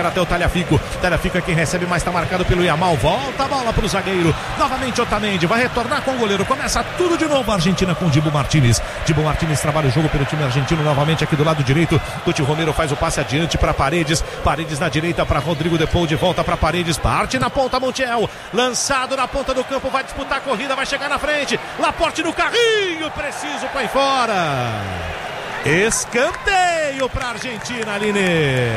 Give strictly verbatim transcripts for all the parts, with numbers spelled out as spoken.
recupera até o Tagliafico. Tagliafico é quem recebe, mas está marcado pelo Yamal. Volta a bola para o zagueiro. Novamente Otamendi vai retornar com o goleiro. Começa tudo de novo a Argentina com Dibu Martínez. Dibu Martínez trabalha o jogo pelo time argentino novamente aqui do lado direito. Tuti Romero faz o passe adiante para Paredes. Paredes na direita para Rodrigo de Paul, de volta para Paredes. Parte na ponta Montiel. Lançado na ponta do campo, vai disputar a corrida, vai chegar na frente. Laporte no carrinho, preciso, põe fora. Escanteio para a Argentina, Aline.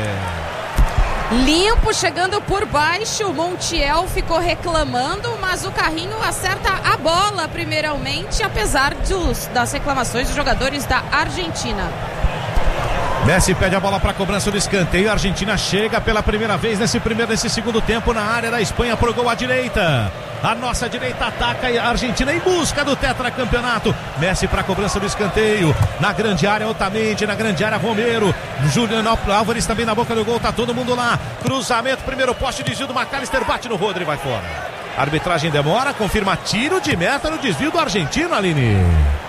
Limpo, chegando por baixo, o Montiel ficou reclamando, mas o carrinho acerta a bola primeiramente, apesar dos, das reclamações dos jogadores da Argentina. Messi pede a bola para a cobrança do escanteio. A Argentina chega pela primeira vez nesse primeiro, nesse segundo tempo na área da Espanha pro gol à direita. A nossa direita ataca a Argentina em busca do tetracampeonato. Messi para a cobrança do escanteio. Na grande área, Otamendi. Na grande área, Romero. Juliano Álvares também na boca do gol. Tá todo mundo lá. Cruzamento, primeiro poste, desvio do McAllister. Bate no Rodri, vai fora. A arbitragem demora, confirma tiro de meta no desvio do argentino, Aline.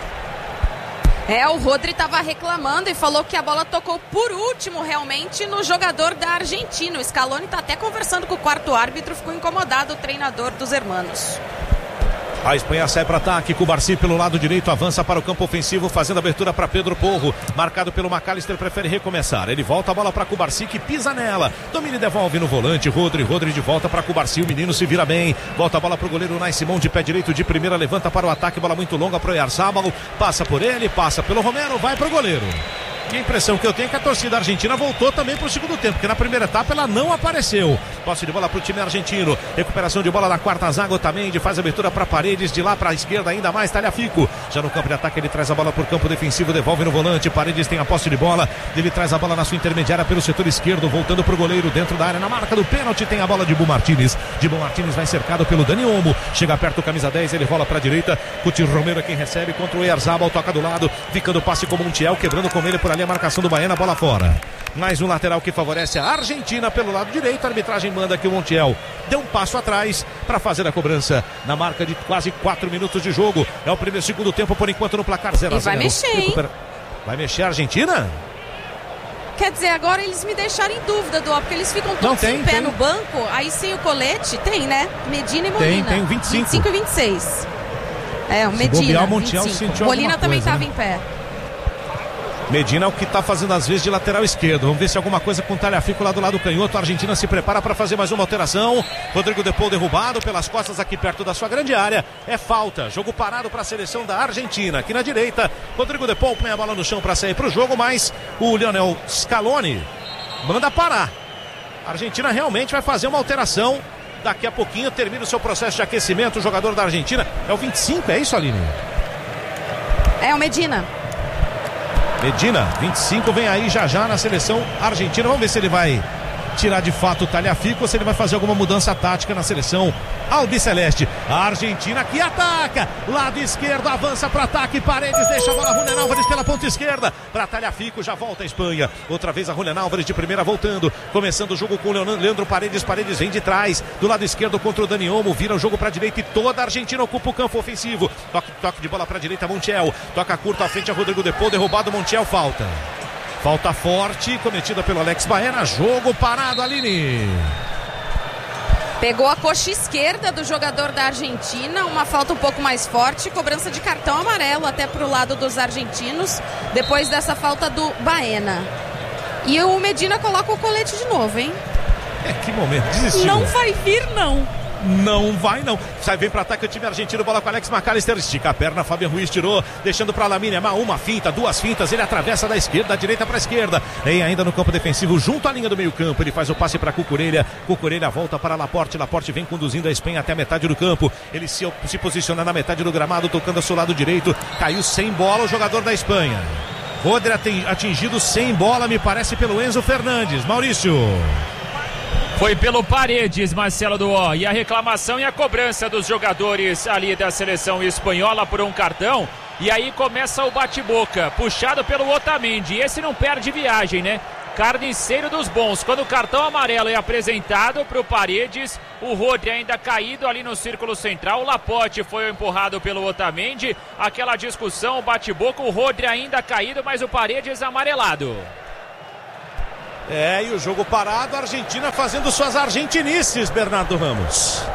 É, o Rodri estava reclamando e falou que a bola tocou por último realmente no jogador da Argentina. O Scaloni está até conversando com o quarto árbitro, ficou incomodado o treinador dos hermanos. A Espanha sai para ataque, Cubarsí pelo lado direito, avança para o campo ofensivo, fazendo abertura para Pedro Porro, marcado pelo McAllister, prefere recomeçar, ele volta a bola para Cubarsí, que pisa nela, domina e devolve no volante, Rodri, Rodri de volta para Cubarsí, o menino se vira bem, volta a bola para o goleiro Unai Simão, de pé direito de primeira, levanta para o ataque, bola muito longa para o Oyarzabal, passa por ele, passa pelo Romero, vai para o goleiro. Que a impressão que eu tenho é que a torcida argentina voltou também para o segundo tempo, porque na primeira etapa ela não apareceu. Posse de bola para o time argentino, recuperação de bola na quarta zaga, Otamendi faz abertura para Paredes, de lá para a esquerda ainda mais, Tagliafico, já no campo de ataque ele traz a bola por campo defensivo, devolve no volante, Paredes tem a posse de bola, ele traz a bola na sua intermediária pelo setor esquerdo, voltando para o goleiro dentro da área, na marca do pênalti tem a bola de Dibu Martínez, Dibu Martínez vai cercado pelo Dani Olmo, chega perto o camisa dez, ele rola para a direita, Cuti Romero é quem recebe contra o Oyarzabal, toca do lado, ficando passe com o Montiel, quebrando com ele por ali a marcação do Baena, bola fora. Mais um lateral que favorece a Argentina pelo lado direito. A arbitragem manda que o Montiel deu um passo atrás para fazer a cobrança na marca de quase quatro minutos de jogo. É o primeiro segundo tempo por enquanto no placar zero a zero. E vai mexer, Recupera... Vai mexer a Argentina? Quer dizer, agora eles me deixaram em dúvida, do porque eles ficam todos tem, em pé tem. no banco, aí sem o colete, tem, né? Medina e Molina. Tem, tem o vinte e cinco. vinte e cinco e vinte e seis. É, o Se Medina, bobear, o Montiel vinte e cinco. sentiu Molina alguma também coisa, estava né? em pé. Medina é o que está fazendo às vezes de lateral esquerdo. Vamos ver se alguma coisa com o Tagliafico lá do lado canhoto. A Argentina se prepara para fazer mais uma alteração. Rodrigo de Paul derrubado pelas costas aqui perto da sua grande área. É falta. Jogo parado para a seleção da Argentina. Aqui na direita, Rodrigo de Paul põe a bola no chão para sair para o jogo, mas o Lionel Scaloni manda parar. A Argentina realmente vai fazer uma alteração. Daqui a pouquinho termina o seu processo de aquecimento. O jogador da Argentina é o vinte e cinco, é isso, Aline? É o Medina. Medina, vinte e cinco, vem aí já já na seleção argentina. Vamos ver se ele vai tirar de fato o Tagliafico ou se ele vai fazer alguma mudança tática na seleção albiceleste. A Argentina que ataca, lado esquerdo, avança para ataque, Paredes deixa a bola, Julián Álvares pela ponta esquerda, para Tagliafico, já volta a Espanha, outra vez a Julián Álvares de primeira voltando, começando o jogo com o Leandro Paredes, Paredes vem de trás, do lado esquerdo contra o Dani Olmo, vira o jogo para a direita e toda a Argentina ocupa o campo ofensivo, toque, toque de bola para a direita, Montiel, toca curto à frente a Rodrigo de Paul, derrubado, Montiel, falta. Falta forte, cometida pelo Alex Baena, jogo parado, Aline. Pegou a coxa esquerda do jogador da Argentina, uma falta um pouco mais forte, cobrança de cartão amarelo até pro lado dos argentinos, depois dessa falta do Baena. E o Medina coloca o colete de novo, hein? É, que momento, desistiu. Não vai vir, não. Não vai não, sai, vem para ataque o time argentino, bola com Alex McAllister, estica a perna, Fabian Ruiz tirou, deixando para Lamine Yamal, uma finta, duas fintas, ele atravessa da esquerda, da direita para a esquerda, vem ainda no campo defensivo, junto à linha do meio campo, ele faz o passe para Cucurella, Cucurella volta para Laporte, Laporte vem conduzindo a Espanha até a metade do campo, ele se, se posiciona na metade do gramado, tocando ao seu lado direito, caiu sem bola o jogador da Espanha. Rodri atingido sem bola, me parece, pelo Enzo Fernandes. Maurício. Foi pelo Paredes, Marcelo Duó. E a reclamação e a cobrança dos jogadores ali da seleção espanhola por um cartão. E aí começa o bate-boca, puxado pelo Otamendi. Esse não perde viagem, né? Carniceiro dos bons. Quando o cartão amarelo é apresentado para o Paredes, o Rodri ainda caído ali no círculo central. O Laporte foi empurrado pelo Otamendi. Aquela discussão, o bate-boca, o Rodri ainda caído, mas o Paredes amarelado. É, e o jogo parado, a Argentina fazendo suas argentinices, Bernardo Ramos.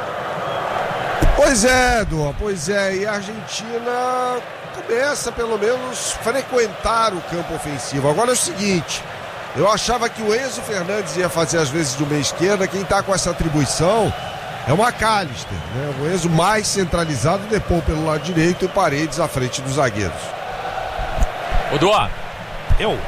Pois é, Dua, pois é, e a Argentina começa pelo menos frequentar o campo ofensivo. Agora é o seguinte, eu achava que o Enzo Fernandes ia fazer as vezes do meio esquerda, quem está com essa atribuição é o McAllister, né? O Enzo mais centralizado, depois pelo lado direito e Paredes à frente dos zagueiros. O Dua. Eu.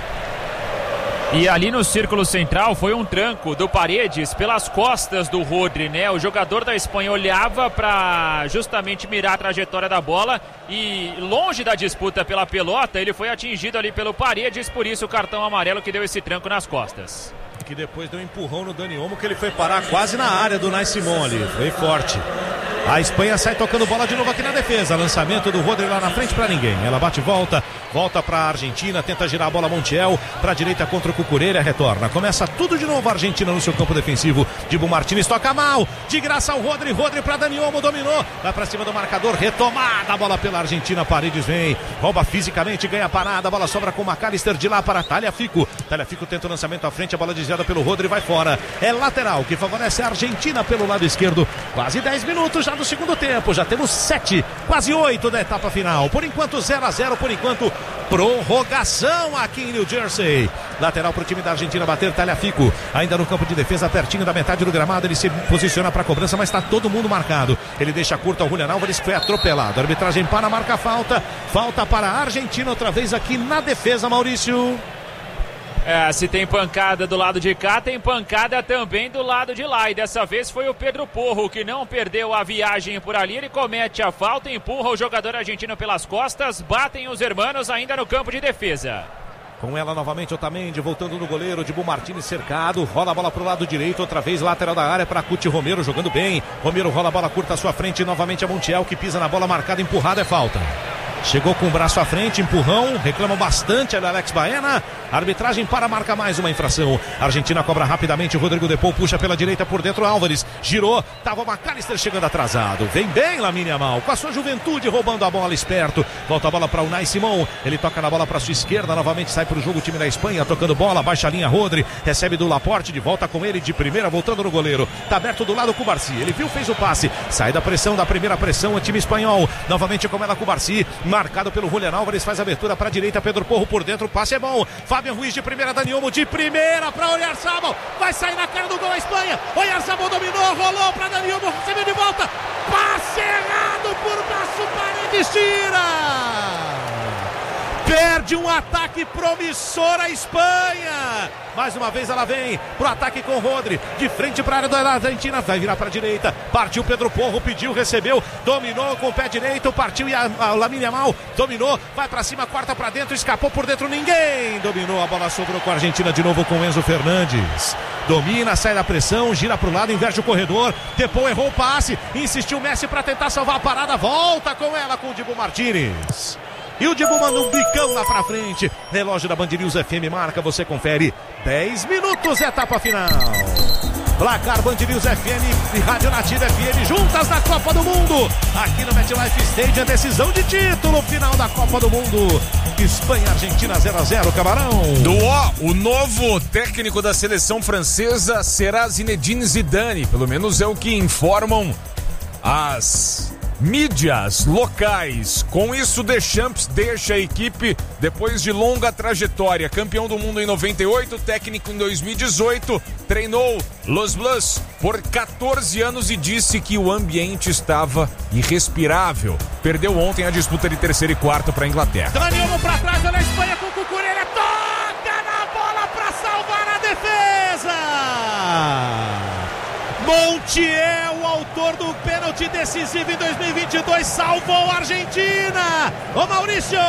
E ali no círculo central foi um tranco do Paredes pelas costas do Rodri, né? O jogador da Espanha olhava para justamente mirar a trajetória da bola e longe da disputa pela pelota, ele foi atingido ali pelo Paredes, por isso o cartão amarelo que deu esse tranco nas costas. Que depois deu um empurrão no Dani Olmo, que ele foi parar quase na área do Nai Simon ali, foi forte. A Espanha sai tocando bola de novo aqui na defesa. Lançamento do Rodri lá na frente para ninguém. Ela bate e volta. Volta para a Argentina. Tenta girar a bola Montiel. Para a direita contra o Cucurella. Retorna. Começa tudo de novo a Argentina no seu campo defensivo. Dibu Martínez toca mal. De graça o Rodri. Rodri para Dani Olmo. Dominou. Vai para cima do marcador. Retomada a bola pela Argentina. Paredes vem. Rouba fisicamente. Ganha a parada. A bola sobra com o McAllister de lá para Tagliafico. Tagliafico tenta o lançamento à frente. A bola desviada pelo Rodri. Vai fora. É lateral que favorece a Argentina pelo lado esquerdo. Quase dez minutos já do segundo tempo, já temos sete, quase oito da etapa final. Por enquanto zero a zero, por enquanto prorrogação aqui em New Jersey. Lateral para o time da Argentina bater, Tagliafico ainda no campo de defesa, pertinho da metade do gramado. Ele se posiciona para a cobrança, mas está todo mundo marcado. Ele deixa curto ao Julián Álvares, que foi atropelado. A arbitragem para, marca falta. Falta para a Argentina outra vez aqui na defesa, Maurício. É, se tem pancada do lado de cá, tem pancada também do lado de lá. E dessa vez foi o Pedro Porro que não perdeu a viagem por ali. Ele comete a falta, empurra o jogador argentino pelas costas. Batem os hermanos ainda no campo de defesa. Com ela novamente Otamendi, voltando no goleiro, Dibu Martínez cercado, rola a bola pro lado direito, outra vez lateral da área para Cuti Romero, jogando bem. Romero rola a bola curta à sua frente, novamente a Montiel, que pisa na bola marcada, empurrada, é falta. Chegou com o braço à frente, empurrão, reclama bastante a Alex Baena. Arbitragem para, marca mais uma infração. A Argentina cobra rapidamente, Rodrigo Depou puxa pela direita por dentro, Álvares girou, tava o McAllister chegando atrasado. Vem bem Lamine Yamal, com a sua juventude roubando a bola, esperto. Volta a bola para o Nai Simon, ele toca na bola para sua esquerda, novamente sai para o jogo o time da Espanha, tocando bola, baixa a linha Rodri, recebe do Laporte, de volta com ele de primeira, voltando no goleiro. Tá aberto do lado com o Cubarsí, ele viu, fez o passe, sai da pressão, da primeira pressão, o time espanhol, novamente com ela Cubarsí, marcado pelo Julián Álvares, faz a abertura para a direita, Pedro Porro por dentro, o passe é bom, Fabian Ruiz de primeira, Dani Olmo de primeira para Oyarzabal, vai sair na cara do gol a Espanha, Oyarzabal dominou, rolou para Dani Olmo, recebeu de volta, passe errado por baixo, Paredes tira! Perde um ataque promissor a Espanha. Mais uma vez ela vem pro ataque com o Rodri. De frente para a área da Argentina. Vai virar para a direita. Partiu Pedro Porro. Pediu, recebeu. Dominou com o pé direito. Partiu e a, a Lamine Yamal. Dominou. Vai para cima. Corta para dentro. Escapou por dentro. Ninguém dominou. A bola sobrou com a Argentina de novo com o Enzo Fernandes. Domina, sai da pressão. Gira para o lado. Inverte o corredor. Depou, errou o passe. Insistiu Messi para tentar salvar a parada. Volta com ela com o Dibu Martínez. E o Dibu manda um bicão lá pra frente. Relógio da Band News F M marca, você confere. dez minutos, etapa final. Placar Band News F M e Rádio Nativa F M juntas na Copa do Mundo. Aqui no MetLife Stadium, decisão de título final da Copa do Mundo. Espanha e Argentina zero a zero, Camarão. Duó, o novo técnico da seleção francesa será Zinedine Zidane. Pelo menos é o que informam as mídias locais. Com isso, Deschamps deixa a equipe depois de longa trajetória. Campeão do mundo em noventa e oito, técnico em dois mil e dezoito, treinou Los Blues por catorze anos e disse que o ambiente estava irrespirável. Perdeu ontem a disputa de terceiro e quarto para a Inglaterra. Dani Olmo para trás, olha a Espanha com o Cucurella, toca na bola para salvar a defesa. Montiel, autor do pênalti decisivo em dois mil e vinte e dois, salvou a Argentina. Ô Maurício!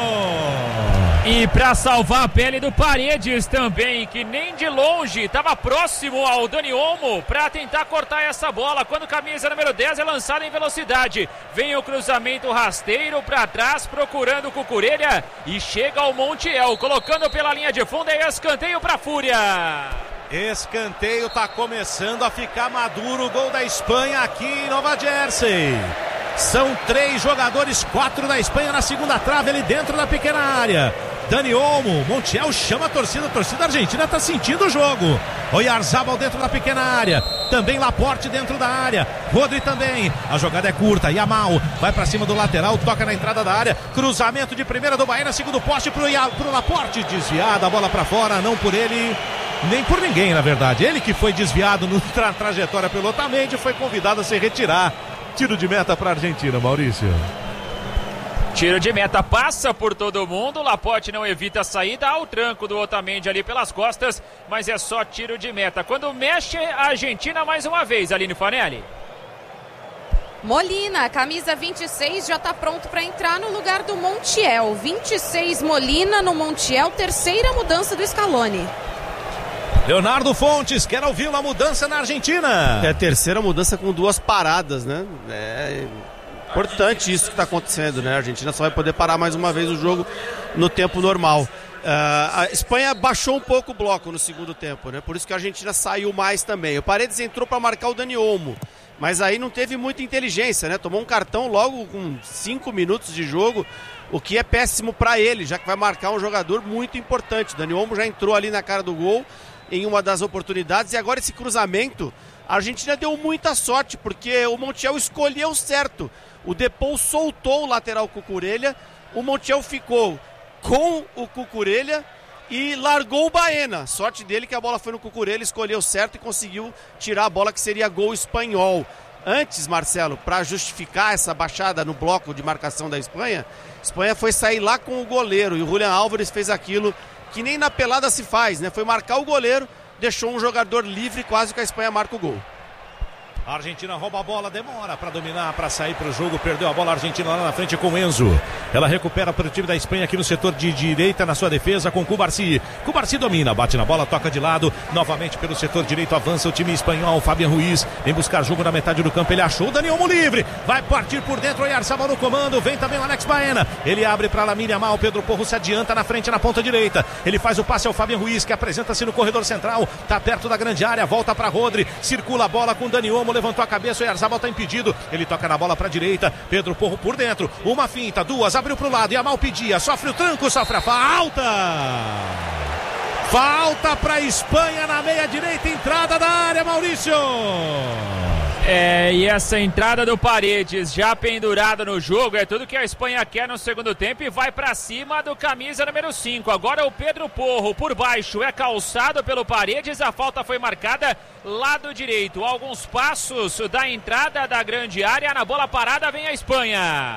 E para salvar a pele do Paredes também, que nem de longe estava próximo ao Dani Olmo para tentar cortar essa bola. Quando camisa número dez é lançada em velocidade, vem o cruzamento rasteiro para trás, procurando o Cucurella e chega ao Montiel, colocando pela linha de fundo, é escanteio para a Fúria. Escanteio, tá começando a ficar maduro o gol da Espanha aqui em Nova Jersey. São três jogadores, quatro da Espanha na segunda trave, ali dentro da pequena área. Dani Olmo, Montiel chama a torcida, a torcida argentina está sentindo o jogo. Oyarzabal dentro da pequena área, também Laporte dentro da área, Rodri também, a jogada é curta, Yamal vai para cima do lateral, toca na entrada da área, cruzamento de primeira do Baena, segundo poste pro, pro Laporte, desviada a bola para fora, não por ele, nem por ninguém na verdade, ele que foi desviado na tra trajetória pelo Otamendi, foi convidado a se retirar. Tiro de meta para a Argentina, Maurício. Tiro de meta, passa por todo mundo, Laporte não evita a saída, há o tranco do Otamendi ali pelas costas, mas é só tiro de meta. Quando mexe a Argentina mais uma vez, Aline Fanelli. Molina, camisa vinte e seis, já está pronto para entrar no lugar do Montiel. vinte e seis Molina no Montiel, terceira mudança do Scaloni. Leonardo Fontes, quer ouvir uma mudança na Argentina. É a terceira mudança com duas paradas, né? É importante isso que está acontecendo, né? A Argentina só vai poder parar mais uma vez o jogo no tempo normal. Uh, a Espanha baixou um pouco o bloco no segundo tempo, né? Por isso que a Argentina saiu mais também. O Paredes entrou para marcar o Dani Olmo, mas aí não teve muita inteligência, né? Tomou um cartão logo com cinco minutos de jogo, o que é péssimo para ele, já que vai marcar um jogador muito importante. Dani Olmo já entrou ali na cara do gol em uma das oportunidades, e agora esse cruzamento, a Argentina deu muita sorte, porque o Montiel escolheu certo. O Depou soltou o lateral Cucurella, o Montiel ficou com o Cucurella e largou o Baena. Sorte dele que a bola foi no Cucurella, escolheu certo e conseguiu tirar a bola que seria gol espanhol. Antes, Marcelo, para justificar essa baixada no bloco de marcação da Espanha, a Espanha foi sair lá com o goleiro e o Julián Álvares fez aquilo que nem na pelada se faz, né? Foi marcar o goleiro, deixou um jogador livre, quase que a Espanha marca o gol. A Argentina rouba a bola, demora para dominar, para sair para o jogo, perdeu a bola a Argentina lá na frente com o Enzo. Ela recupera para o time da Espanha aqui no setor de direita, na sua defesa com Cubarsí. Cubarsí domina, bate na bola, toca de lado, novamente pelo setor direito, avança o time espanhol, Fabián Ruiz, vem buscar jogo na metade do campo, ele achou o Dani Olmo livre, vai partir por dentro, Oyarzabal no comando, vem também o Alex Baena, ele abre para Lamine Yamal, Pedro Porro se adianta na frente, na ponta direita, ele faz o passe ao Fabián Ruiz, que apresenta-se no corredor central, tá perto da grande área, volta para Rodri, circula a bola com Dani Olmo, levantou a cabeça, o Oyarzabal tá impedido, ele toca na bola para direita, Pedro Porro por dentro, uma finta, duas, abriu pro lado, Yamal pedia, sofre o tranco, sofre a falta, falta para Espanha na meia direita, entrada da área, Maurício. É, e essa entrada do Paredes já pendurada no jogo é tudo que a Espanha quer no segundo tempo e vai pra cima do camisa número cinco. Agora o Pedro Porro por baixo é calçado pelo Paredes, a falta foi marcada lado direito. Alguns passos da entrada da grande área, na bola parada vem a Espanha.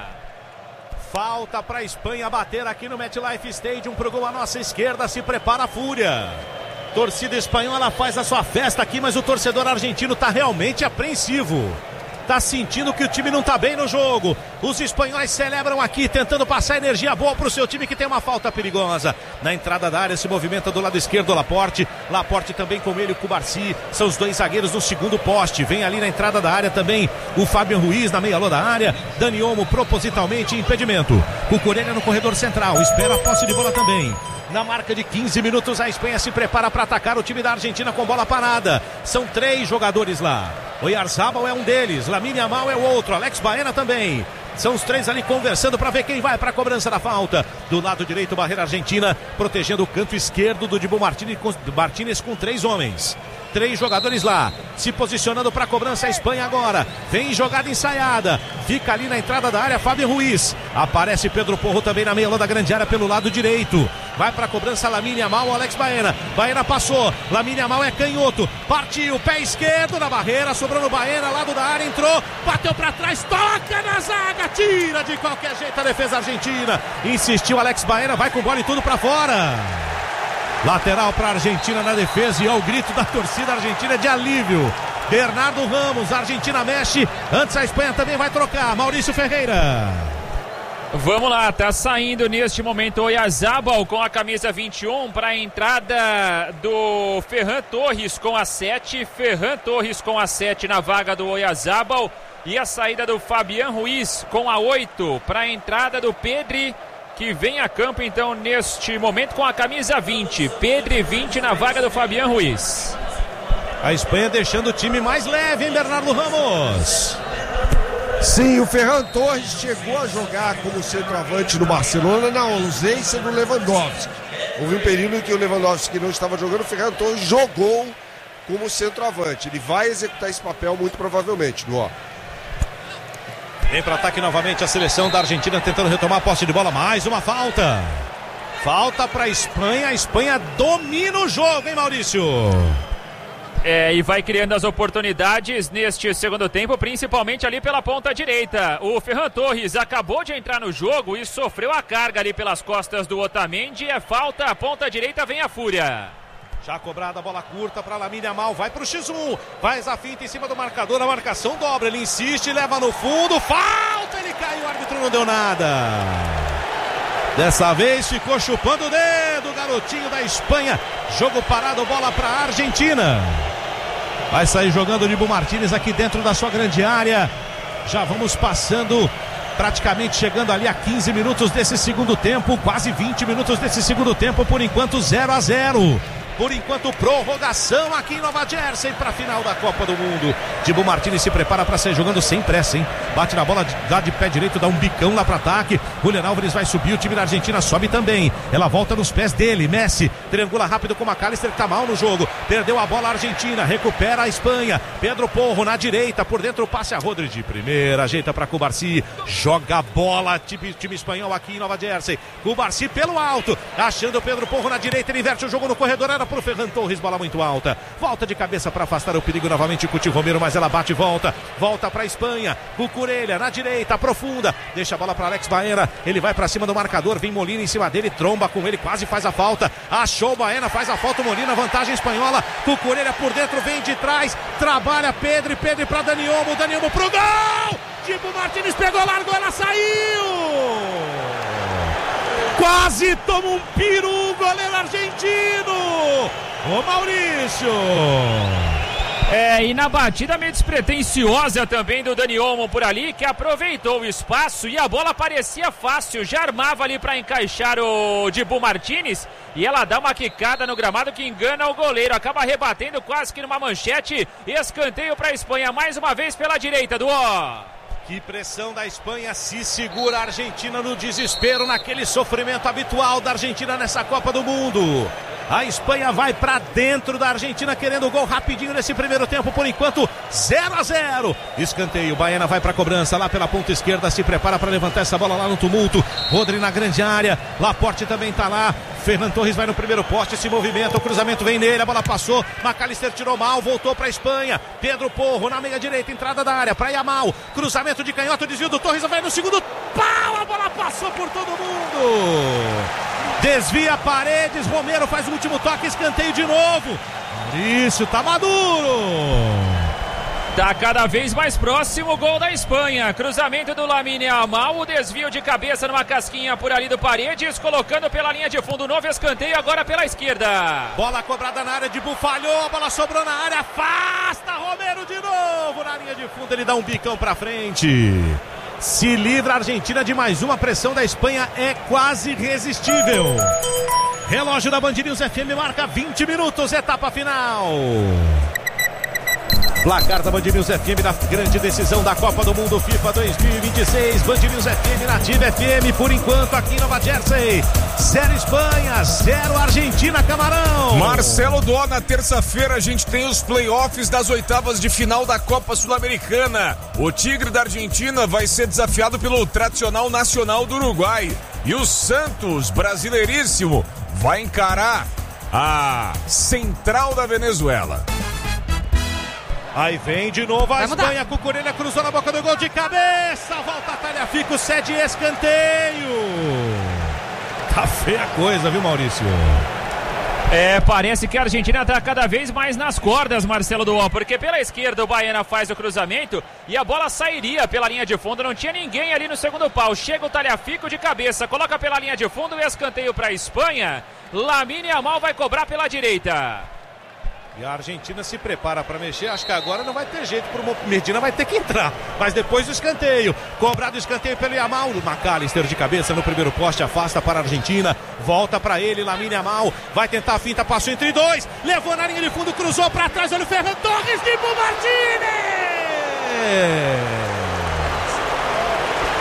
Falta para a Espanha bater aqui no MetLife Stadium pro gol à nossa esquerda, se prepara a fúria. Torcida espanhola faz a sua festa aqui, mas o torcedor argentino está realmente apreensivo. Está sentindo que o time não está bem no jogo. Os espanhóis celebram aqui, tentando passar energia boa para o seu time, que tem uma falta perigosa. Na entrada da área se movimenta do lado esquerdo o Laporte. Laporte também com ele, o Cubarsí. São os dois zagueiros no segundo poste. Vem ali na entrada da área também o Fabián Ruiz na meia-lua da área. Dani Olmo propositalmente impedimento. Cucurella no corredor central. Espera a posse de bola também. Na marca de quinze minutos, a Espanha se prepara para atacar o time da Argentina com bola parada. São três jogadores lá. Oyarzabal é um deles, Lamine Yamal é o outro, Alex Baena também. São os três ali conversando para ver quem vai para a cobrança da falta. Do lado direito, barreira argentina, protegendo o canto esquerdo do Dibu Martínez com, Martínez com três homens. Três jogadores lá, se posicionando para a cobrança a Espanha agora. Vem jogada ensaiada, fica ali na entrada da área Fabián Ruiz. Aparece Pedro Porro também na meia-lua da grande área pelo lado direito. Vai para a cobrança Lamine Yamal, Alex Baena. Baena passou, Lamine Yamal é canhoto. Partiu, pé esquerdo na barreira, sobrou no Baena, lado da área, entrou, bateu para trás, toca na zaga, tira de qualquer jeito a defesa argentina. Insistiu Alex Baena, vai com bola e tudo para fora. Lateral para a Argentina na defesa e ao grito da torcida argentina de alívio. Bernardo Ramos, a Argentina mexe, antes a Espanha também vai trocar. Maurício Ferreira. Vamos lá, tá saindo neste momento o Oyarzabal com a camisa vinte e um para a entrada do Ferran Torres com a sete. Ferran Torres com a sete na vaga do Oyarzabal e a saída do Fabián Ruiz com a oito para a entrada do Pedri, que vem a campo então neste momento com a camisa vinte. Pedri vinte na vaga do Fabián Ruiz. A Espanha deixando o time mais leve, hein, Bernardo Ramos? Sim, o Ferran Torres chegou a jogar como centroavante no Barcelona na ausência do Lewandowski. Houve um período em que o Lewandowski não estava jogando, o Ferran Torres jogou como centroavante. Ele vai executar esse papel muito provavelmente, Duó. Vem para ataque novamente a seleção da Argentina tentando retomar a posse de bola. Mais uma falta. Falta para a Espanha. A Espanha domina o jogo, hein, Maurício? É, e vai criando as oportunidades neste segundo tempo, principalmente ali pela ponta direita. O Ferran Torres acabou de entrar no jogo e sofreu a carga ali pelas costas do Otamendi. É falta, a ponta direita vem a fúria. Já cobrada a bola curta para Lamine Yamal, vai para o xis um, faz a finta em cima do marcador, a marcação dobra, ele insiste, leva no fundo, falta, ele cai, o árbitro não deu nada. Dessa vez ficou chupando o dedo, o garotinho da Espanha, jogo parado, bola para a Argentina. Vai sair jogando o Dibu Martínez aqui dentro da sua grande área. Já vamos passando, praticamente chegando ali a quinze minutos desse segundo tempo, quase vinte minutos desse segundo tempo, por enquanto zero a zero. Por enquanto, prorrogação aqui em Nova Jersey para a final da Copa do Mundo. Dibu Martínez se prepara para sair jogando sem pressa, hein? Bate na bola, dá de pé direito, dá um bicão lá para ataque. Julián Álvares vai subir, o time da Argentina sobe também. Ela volta nos pés dele, Messi triangula rápido com o McAllister, que tá mal no jogo. Perdeu a bola a Argentina, recupera a Espanha. Pedro Porro na direita, por dentro passe a Rodri de primeira, ajeita para Cubarsí. Joga a bola, time, time espanhol aqui em Nova Jersey. Cubarsí pelo alto, achando o Pedro Porro na direita, ele inverte o jogo no corredor, era pro Ferran Torres, bola muito alta, volta de cabeça para afastar o perigo novamente, Cuti Romero, mas ela bate e volta, volta para a Espanha, Cucurella na direita, aprofunda, deixa a bola para Alex Baena, ele vai para cima do marcador, vem Molina em cima dele, tromba com ele, quase faz a falta, achou o Baena, faz a falta, Molina, vantagem espanhola, Cucurella por dentro, vem de trás, trabalha Pedro, Pedro para Dani Olmo, Dani Olmo pro gol, Dibu Martínez pegou, largou, ela saiu! Quase toma um peru o goleiro argentino! Ô Maurício! É, e na batida meio despretensiosa também do Dani Olmo por ali, que aproveitou o espaço e a bola parecia fácil, já armava ali para encaixar o Dibu Martínez e ela dá uma quicada no gramado que engana o goleiro, acaba rebatendo quase que numa manchete, escanteio para a Espanha mais uma vez pela direita do O. Que pressão da Espanha, se segura a Argentina no desespero, naquele sofrimento habitual da Argentina nessa Copa do Mundo. A Espanha vai para dentro da Argentina querendo o gol rapidinho nesse primeiro tempo, por enquanto zero a zero. Escanteio, Baena vai para a cobrança lá pela ponta esquerda, se prepara para levantar essa bola lá no tumulto. Rodri na grande área, Laporte também está lá. Ferran Torres vai no primeiro poste, se movimenta, o cruzamento vem nele, a bola passou, McAllister tirou mal, voltou para a Espanha. Pedro Porro na meia direita, entrada da área para Yamal, cruzamento de canhoto, desvio do Torres, vai no segundo pau, a bola passou por todo mundo. Desvia Paredes, Romero faz o último toque, escanteio de novo. Maurício, tá maduro. Tá cada vez mais próximo o gol da Espanha. Cruzamento do Lamine Yamal, o desvio de cabeça numa casquinha por ali do Paredes, colocando pela linha de fundo, novo escanteio agora pela esquerda. Bola cobrada na área, Dibu falhou, a bola sobrou na área, afasta Romero de novo na linha de fundo, ele dá um bicão pra frente. Se livra a Argentina de mais uma, pressão da Espanha é quase irresistível. Relógio da Band News F M marca vinte minutos, etapa final. Placar da Band News F M na grande decisão da Copa do Mundo FIFA dois mil e vinte e seis. Band News F M na Ativa F M, por enquanto aqui em Nova Jersey. Zero Espanha, zero Argentina, Camarão. Marcelo Dó, na terça-feira a gente tem os playoffs das oitavas de final da Copa Sul-Americana. O Tigre da Argentina vai ser desafiado pelo tradicional Nacional do Uruguai. E o Santos, brasileiríssimo, vai encarar a Central da Venezuela. Aí vem de novo a Espanha, Cucurella cruzou na boca do gol de cabeça, volta a Tagliafico, cede escanteio. Tá feia a coisa, viu, Maurício? É, parece que a Argentina está cada vez mais nas cordas, Marcelo Duó, porque pela esquerda o Baena faz o cruzamento e a bola sairia pela linha de fundo, não tinha ninguém ali no segundo pau, chega o Tagliafico de cabeça, coloca pela linha de fundo e escanteio para a Espanha. Lamine Yamal vai cobrar pela direita. E a Argentina se prepara para mexer, acho que agora não vai ter jeito, pro Medina vai ter que entrar, mas depois do escanteio, cobrado o escanteio pelo Yamal, o McAllister de cabeça no primeiro poste, afasta para a Argentina, volta para ele, Lamine Yamal, vai tentar a finta, passou entre dois, levou na linha de fundo, cruzou para trás, olha o Ferran Torres, Dibu Martínez!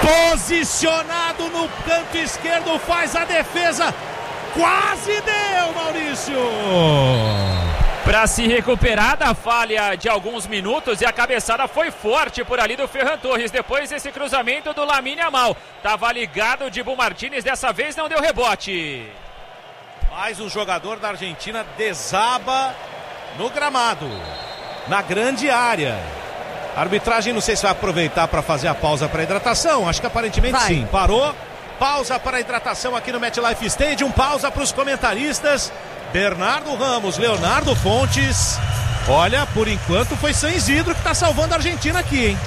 Posicionado no canto esquerdo, faz a defesa. Quase deu, Maurício. Para se recuperar da falha de alguns minutos, e a cabeçada foi forte por ali do Ferran Torres. Depois esse cruzamento do Lamine Yamal. Tava ligado o Dibu Martínez, dessa vez não deu rebote. Mais um jogador da Argentina desaba no gramado, na grande área. A arbitragem não sei se vai aproveitar para fazer a pausa para hidratação. Acho que aparentemente vai. Sim. Parou. Pausa para hidratação aqui no MetLife Stadium. Pausa para os comentaristas. Bernardo Ramos, Leonardo Fontes. Olha, por enquanto foi San Isidro que está salvando a Argentina aqui, hein?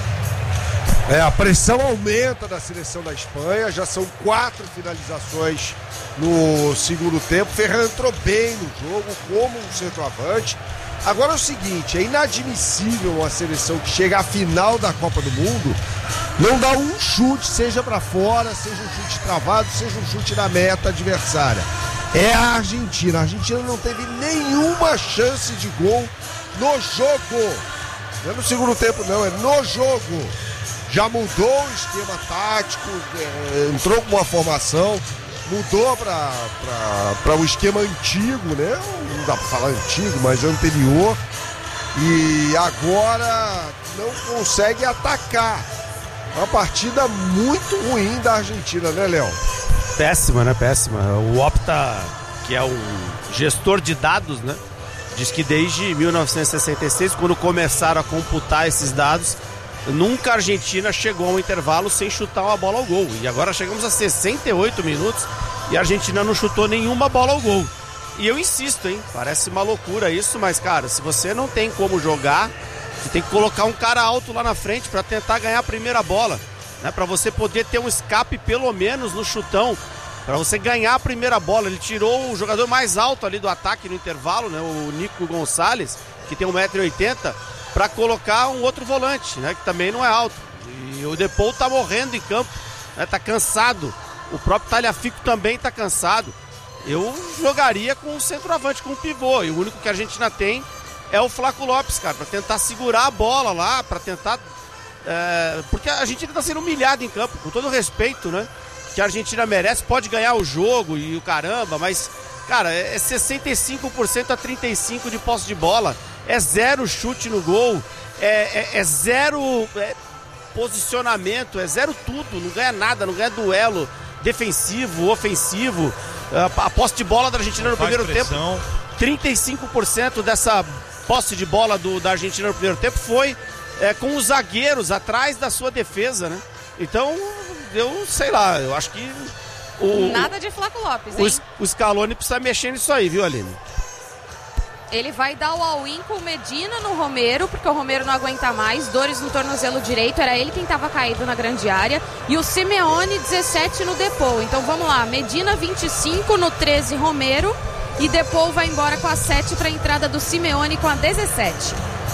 É, a pressão aumenta da seleção da Espanha. Já são quatro finalizações no segundo tempo. Ferran entrou bem no jogo como um centroavante. Agora é o seguinte, é inadmissível uma seleção que chega à final da Copa do Mundo não dar um chute, seja para fora, seja um chute travado, seja um chute na meta adversária. É a Argentina. A Argentina não teve nenhuma chance de gol no jogo. Não é no segundo tempo não, é no jogo. Já mudou o esquema tático, é, entrou com uma formação, mudou para o esquema antigo, né? Não dá para falar antigo, mas anterior. E agora não consegue atacar. Uma partida muito ruim da Argentina, né, Léo? Péssima, né? Péssima. O Opta, que é um gestor de dados, né? Diz que desde mil novecentos e sessenta e seis, quando começaram a computar esses dados, nunca a Argentina chegou a um intervalo sem chutar uma bola ao gol. E agora chegamos a sessenta e oito minutos e a Argentina não chutou nenhuma bola ao gol. E eu insisto, hein? Parece uma loucura isso, mas, cara, se você não tem como jogar, você tem que colocar um cara alto lá na frente para tentar ganhar a primeira bola, né? Para você poder ter um escape pelo menos no chutão, para você ganhar a primeira bola. Ele tirou o jogador mais alto ali do ataque no intervalo, né? O Nico Gonçalves, que tem um metro e oitenta, para colocar um outro volante, né? Que também não é alto. E o Depou tá morrendo em campo, né? Tá cansado. O próprio Tagliafico também tá cansado. Eu jogaria com o centroavante, com o pivô. E o único que a Argentina tem é o Flaco Lopes, cara, para tentar segurar a bola lá, para tentar... É, porque a Argentina tá sendo humilhada em campo, com todo o respeito, né? Que a Argentina merece, pode ganhar o jogo e o caramba, mas, cara, é sessenta e cinco por cento a trinta e cinco por cento de posse de bola, é zero chute no gol, é, é, é zero é, posicionamento, é zero tudo, não ganha nada, não ganha duelo defensivo, ofensivo. A posse de bola da Argentina no primeiro tempo, trinta e cinco por cento dessa posse de bola do, da Argentina no primeiro tempo foi é, com os zagueiros atrás da sua defesa, né? Então, eu sei lá, eu acho que o, nada de Flaco Lopes, hein? O, o Scaloni precisa mexer nisso aí, viu, Aline? Ele vai dar o all-in com o Medina no Romero, porque o Romero não aguenta mais, dores no tornozelo direito, era ele quem estava caído na grande área, e o Simeone dezessete no Depou. Então vamos lá, Medina vinte e cinco, no treze Romero, e Depou vai embora com a sete para a entrada do Simeone com a dezessete.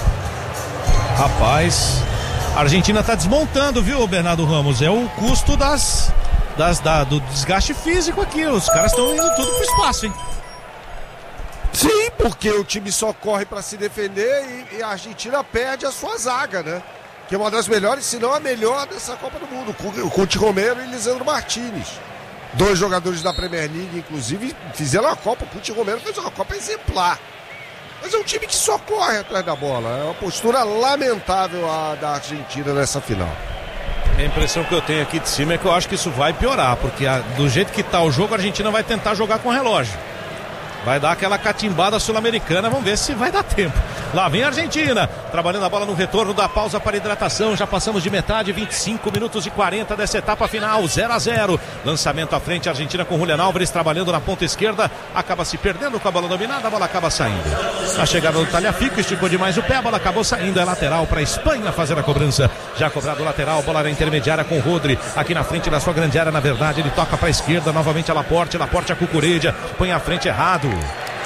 Rapaz, a Argentina está desmontando, viu, Bernardo Ramos? É o custo das, das, da, do desgaste físico aqui, os caras estão indo tudo pro espaço, hein? Sim, porque o time só corre para se defender e, e a Argentina perde a sua zaga, né? Que é uma das melhores, se não a melhor dessa Copa do Mundo. O Cuti Romero e Lisandro Martínez. Dois jogadores da Premier League, inclusive, fizeram a Copa. O Cuti Romero fez uma Copa exemplar. Mas é um time que só corre atrás da bola. É uma postura lamentável a da Argentina nessa final. A impressão que eu tenho aqui de cima é que eu acho que isso vai piorar, porque a, do jeito que tá o jogo, a Argentina vai tentar jogar com relógio. Vai dar aquela catimbada sul-americana, vamos ver se vai dar tempo. Lá vem a Argentina, trabalhando a bola no retorno da pausa para hidratação. Já passamos de metade, vinte e cinco minutos e quarenta dessa etapa final, zero a zero. Lançamento à frente, a Argentina com Julián Álvares trabalhando na ponta esquerda. Acaba se perdendo com a bola dominada, a bola acaba saindo. A chegada do Tagliafico, esticou demais o pé, a bola acabou saindo. É lateral para a Espanha fazer a cobrança. Já cobrado o lateral, bola na intermediária com o Rodri. Aqui na frente da sua grande área, na verdade, ele toca para a esquerda. Novamente a Laporte, Laporte a Cucurella. Põe à frente errado.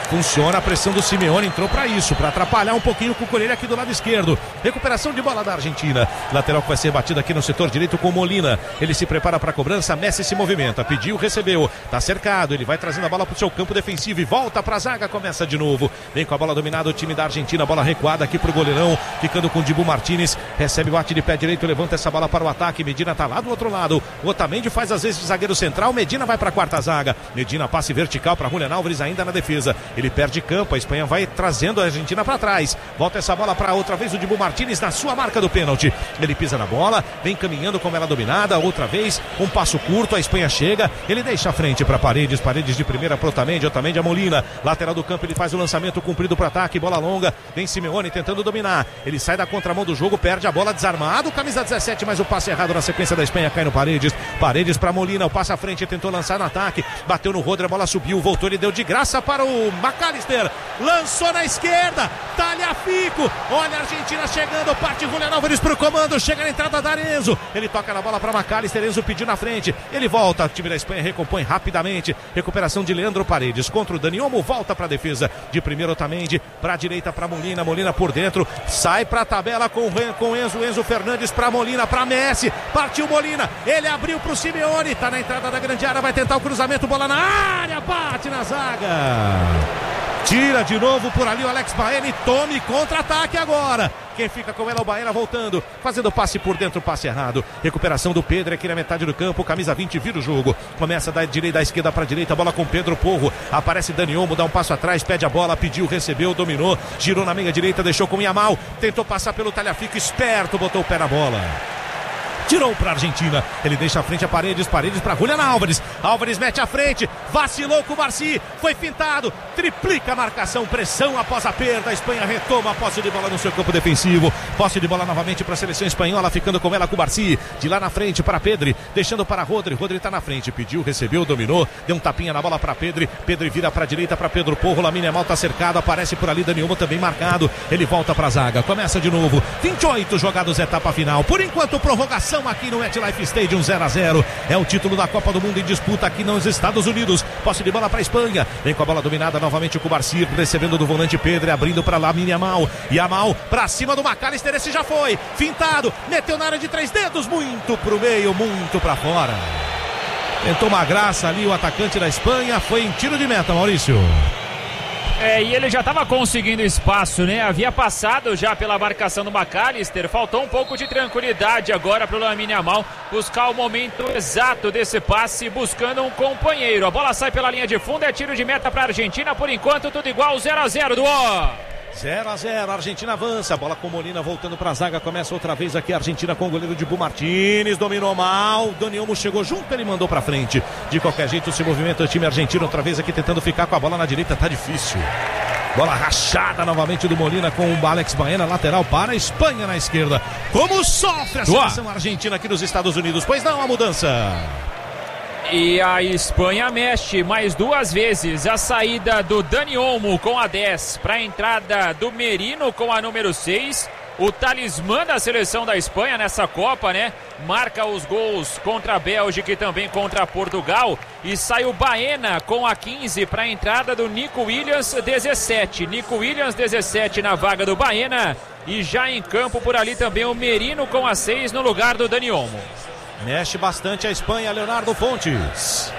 Funciona a pressão do Simeone, entrou para isso, para atrapalhar um pouquinho o Cucurella aqui do lado esquerdo. Recuperação de bola da Argentina. Lateral que vai ser batida aqui no setor direito com Molina. Ele se prepara para a cobrança, Messi se movimenta, pediu, recebeu, tá cercado, ele vai trazendo a bola pro seu campo defensivo e volta pra zaga, começa de novo. Vem com a bola dominada o time da Argentina, bola recuada aqui pro goleirão, ficando com o Dibu Martínez, recebe, bate de pé direito, levanta essa bola para o ataque, Medina tá lá do outro lado, o Otamendi faz às vezes de zagueiro central, Medina vai pra quarta zaga, Medina passe vertical para Julián Álvares ainda na defesa, ele perde campo, a Espanha vai trazendo a Argentina para trás, volta essa bola para outra vez o Dibu Martínez na sua marca do pênalti, ele pisa na bola, vem caminhando como ela dominada, outra vez, um passo curto, a Espanha chega, ele deixa a frente para Paredes, Paredes de primeira para Otamendi, Otamendi a Molina, lateral do campo, ele faz o lançamento comprido para ataque, bola longa, vem Simeone tentando dominar, ele sai da contramão do jogo, perde a bola, desarmado, camisa dezessete, mas o passe errado na sequência da Espanha, cai no Paredes, Paredes para Molina, o passe à frente, tentou lançar no ataque, bateu no Rodri, a bola subiu, voltou, ele deu de graça para o McAllister, lançou na esquerda, Tagliafico, olha a Argentina chegando, parte Julián Álvares pro comando, chega na entrada da Enzo, ele toca na bola para McAllister, Enzo pediu na frente, ele volta, o time da Espanha recompõe rapidamente, recuperação de Leandro Paredes contra o Dani Olmo, volta para a defesa de primeiro Otamendi, para a direita para Molina, Molina por dentro, sai para a tabela com com Enzo, Enzo Fernandes para Molina, para Messi, partiu Molina, ele abriu para o Simeone, tá na entrada da grande área, vai tentar o cruzamento, bola na área, bate na zaga, tira de novo por ali o Alex Baena e tome contra-ataque agora. Quem fica com ela é o Baena voltando, fazendo passe por dentro, passe errado. Recuperação do Pedro aqui na metade do campo, camisa vinte, vira o jogo. Começa da direita, da esquerda para a direita, bola com Pedro Porro. Aparece Dani Olmo, dá um passo atrás, pede a bola, pediu, recebeu, dominou, girou na meia direita, deixou com Yamal, tentou passar pelo Tagliafico, esperto, botou o pé na bola. Tirou para a Argentina, ele deixa a frente a Paredes, Paredes para Julián Álvares, Álvares mete a frente, vacilou com o Marci, foi fintado, triplica a marcação, pressão após a perda, a Espanha retoma a posse de bola no seu campo defensivo, posse de bola novamente para a seleção espanhola, ficando com ela com o Marci, de lá na frente para Pedri, deixando para Rodri, Rodri está na frente, pediu, recebeu, dominou, deu um tapinha na bola para Pedri, Pedri vira para a direita para Pedro Porro, Lamine Yamal está cercado, aparece por ali Dani Olmo também marcado, ele volta para a zaga, começa de novo, vinte e oito jogados, etapa final, por enquanto prorrogação aqui no MetLife Stadium, zero a zero, é o título da Copa do Mundo em disputa aqui nos Estados Unidos, posse de bola para a Espanha, vem com a bola dominada novamente com o Barci, recebendo do volante Pedro, abrindo para Lamine Yamal, Yamal para cima do McAllister, esse já foi, fintado, meteu na área de três dedos, muito pro meio, muito para fora, tentou uma graça ali o atacante da Espanha, foi em tiro de meta, Maurício. É, e ele já estava conseguindo espaço, né? Havia passado já pela marcação do McAllister, faltou um pouco de tranquilidade agora para o Lamine Yamal buscar o momento exato desse passe, buscando um companheiro. A bola sai pela linha de fundo, é tiro de meta para a Argentina, por enquanto tudo igual, zero a zero do O. zero a zero, a Argentina avança, a bola com Molina voltando para a zaga, começa outra vez aqui a Argentina com o goleiro Dibu Martínez, dominou mal, Dani Olmo chegou junto, ele mandou para frente, de qualquer jeito se movimenta o time argentino outra vez aqui tentando ficar com a bola na direita, tá difícil, bola rachada novamente do Molina com o Alex Baena, lateral para a Espanha na esquerda, como sofre a seleção argentina aqui nos Estados Unidos, pois não, a mudança. E a Espanha mexe mais duas vezes, a saída do Dani Olmo com a dez para a entrada do Merino com a número seis, o talismã da seleção da Espanha nessa Copa, né? Marca os gols contra a Bélgica e também contra Portugal, e sai o Baena com a quinze para a entrada do Nico Williams, dezessete. Nico Williams, dezessete na vaga do Baena, e já em campo por ali também o Merino com a seis no lugar do Dani Olmo. Mexe bastante a Espanha, Leonardo Fontes.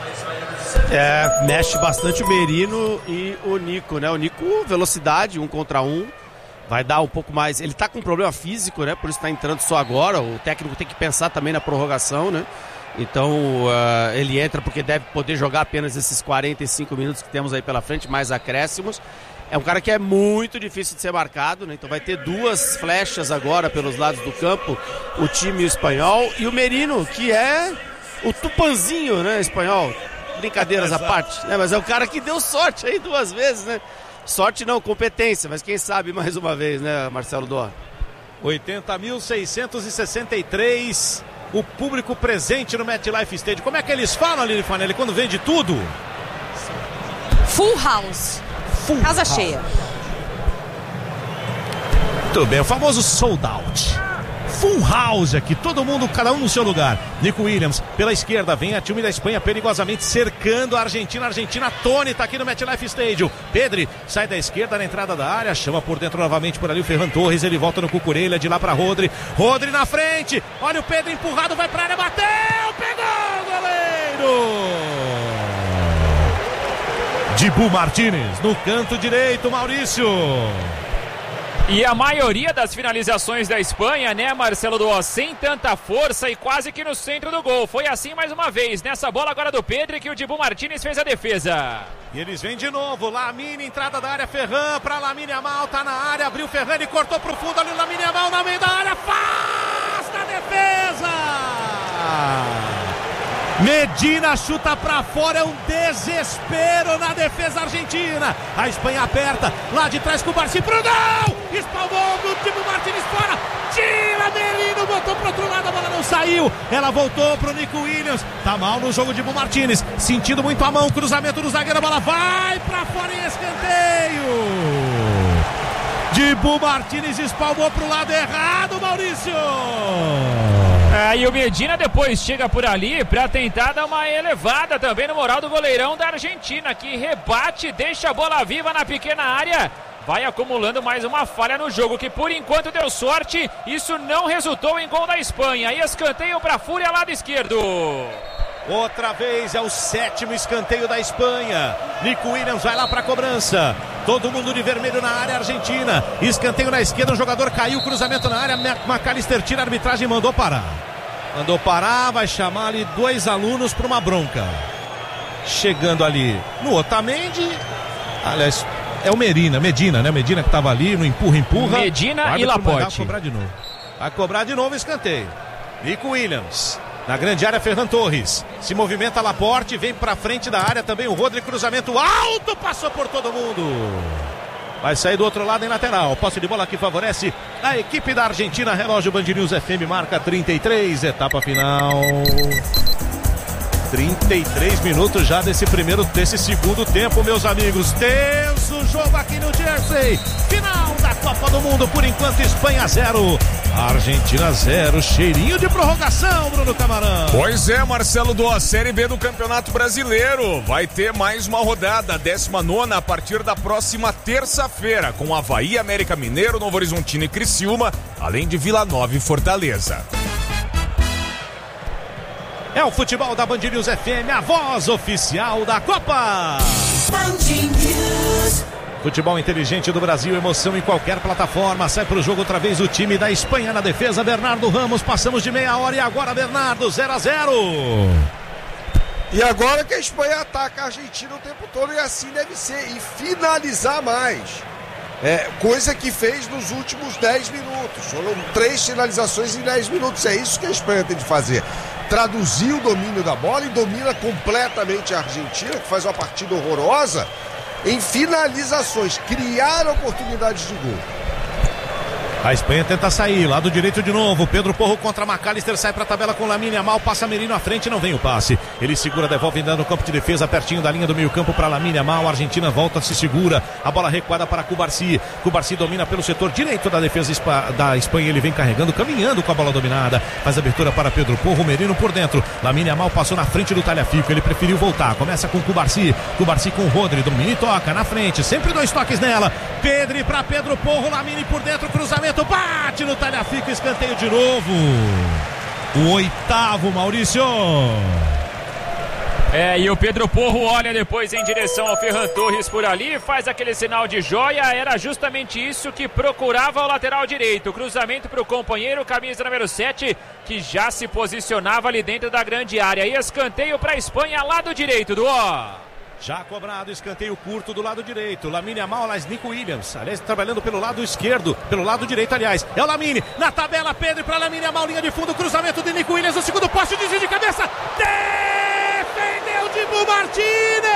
É, mexe bastante o Merino e o Nico, né? O Nico, velocidade, um contra um. Vai dar um pouco mais. Ele tá com um problema físico, né? Por isso tá entrando só agora. O técnico tem que pensar também na prorrogação, né? Então uh, ele entra porque deve poder jogar apenas esses quarenta e cinco minutos que temos aí pela frente, mais acréscimos. É um cara que é muito difícil de ser marcado, né? Então vai ter duas flechas agora pelos lados do campo, o time espanhol, e o Merino, que é o Tupanzinho, né, espanhol. Brincadeiras à parte, né? Mas é o cara que deu sorte aí duas vezes, né? Sorte não, competência, mas quem sabe mais uma vez, né, Marcelo Dó? oitenta mil seiscentos e sessenta e três, o público presente no MetLife Stadium. Como é que eles falam ali, Fanelli, quando vende tudo? Full house. Full Casa house. cheia. Muito bem, o famoso sold out. full house aqui, todo mundo, cada um no seu lugar. Nico Williams, pela esquerda, vem a time da Espanha perigosamente cercando a Argentina. A Argentina atônita aqui no MetLife Stadium. Pedri sai da esquerda na entrada da área, chama por dentro novamente por ali o Ferran Torres, ele volta no Cucurella, de lá para Rodri. Rodri na frente, olha o Pedro empurrado, vai pra área, bateu, pegou o goleiro! Dibu Martínez no canto direito, Maurício. E a maioria das finalizações da Espanha, né, Marcelo Duó, sem tanta força e quase que no centro do gol. Foi assim mais uma vez, nessa bola agora do Pedro, que o Dibu Martínez fez a defesa. E eles vêm de novo, Lamine, entrada da área, Ferran para Lamine Yamal, tá na área, abriu Ferran e cortou pro fundo, ali o Lamine Yamal na meio da área, afasta a defesa! Medina chuta pra fora, é um desespero na defesa argentina. A Espanha aperta, lá de trás com o Barci pro gol! Espalmou o Dibu Martínez fora, tira Merino, botou pro outro lado, a bola não saiu. Ela voltou pro Nico Williams, tá mal no jogo Dibu Martínez, sentindo muito a mão, cruzamento do zagueiro, a bola vai pra fora em escanteio. Dibu Martínez espalmou pro lado errado, Maurício. É, e o Medina depois chega por ali para tentar dar uma elevada também no moral do goleirão da Argentina, que rebate, deixa a bola viva na pequena área, vai acumulando mais uma falha no jogo, que por enquanto deu sorte, isso não resultou em gol da Espanha. E escanteio para a Fúria, lado esquerdo. Outra vez é o sétimo escanteio da Espanha. Nico Williams vai lá para a cobrança. Todo mundo de vermelho na área argentina. Escanteio na esquerda, um jogador caiu, cruzamento na área. McAllister tira, a arbitragem mandou parar. Mandou parar, vai chamar ali dois alunos para uma bronca. Chegando ali no Otamendi. Aliás, é o Medina, Medina, né? Medina que estava ali no empurra-empurra. Medina e Laporte. Vai cobrar de novo. Vai cobrar de novo escanteio. Nico Williams. Na grande área, Ferran Torres. Se movimenta Laporte, vem pra frente da área também o Rodri, cruzamento alto, passou por todo mundo. Vai sair do outro lado em lateral. Posse de bola que favorece a equipe da Argentina. Relógio Band News F M marca trinta e três, etapa final. trinta e três minutos já desse primeiro, desse segundo tempo, meus amigos. Tenso jogo aqui no Jersey. Final da Copa do Mundo, por enquanto Espanha zero, Argentina zero. Cheirinho de prorrogação, Bruno Camarão. Pois é, Marcelo, do Série B do Campeonato Brasileiro. Vai ter mais uma rodada, décima nona, a partir da próxima terça-feira, com Avaí, América Mineiro, Novo Horizontino e Criciúma, além de Vila Nova e Fortaleza. É o futebol da Band News F M, a voz oficial da Copa. Band News. Futebol inteligente do Brasil, emoção em qualquer plataforma. Sai pro jogo outra vez o time da Espanha na defesa. Bernardo Ramos, passamos de meia hora e agora Bernardo, zero a zero. E agora que a Espanha ataca a Argentina o tempo todo, e assim deve ser, e finalizar mais. É, coisa que fez nos últimos dez minutos. Foram três finalizações em dez minutos. É isso que a Espanha tem de fazer. Traduzir o domínio da bola, e domina completamente a Argentina, que faz uma partida horrorosa, em finalizações, criar oportunidades de gol. A Espanha tenta sair, lado direito de novo, Pedro Porro contra McAllister, sai pra tabela com Lamine Yamal, passa Merino à frente, não vem o passe, ele segura, devolve ainda no campo de defesa, pertinho da linha do meio campo para Lamine Yamal, a Argentina volta, se segura, a bola recuada para Cubarsí, Cubarsí domina pelo setor direito da defesa da Espanha, ele vem carregando, caminhando com a bola dominada, faz abertura para Pedro Porro, Merino por dentro, Lamine Yamal passou na frente do Tagliafico, ele preferiu voltar, começa com Cubarsí, Cubarsí com Rodri, domina e toca na frente, sempre dois toques nela, Pedri para Pedro Porro, Lamine por dentro, cruzamento, bate no Tagliafico, escanteio de novo. O oitavo, Maurício. É, e o Pedro Porro olha depois em direção ao Ferran Torres por ali, faz aquele sinal de joia, era justamente isso que procurava o lateral direito. Cruzamento para o companheiro, camisa número sete, que já se posicionava ali dentro da grande área. E escanteio para a Espanha, lado direito do ó. Já cobrado, escanteio curto do lado direito. Lamine Yamal, aliás, Nico Williams. Aliás, trabalhando pelo lado esquerdo, pelo lado direito, aliás. É o Lamine, na tabela, Pedro para Lamine Yamal, linha de fundo, cruzamento de Nico Williams, o segundo poste, desvio de cabeça. Defendeu Dibu Martínez.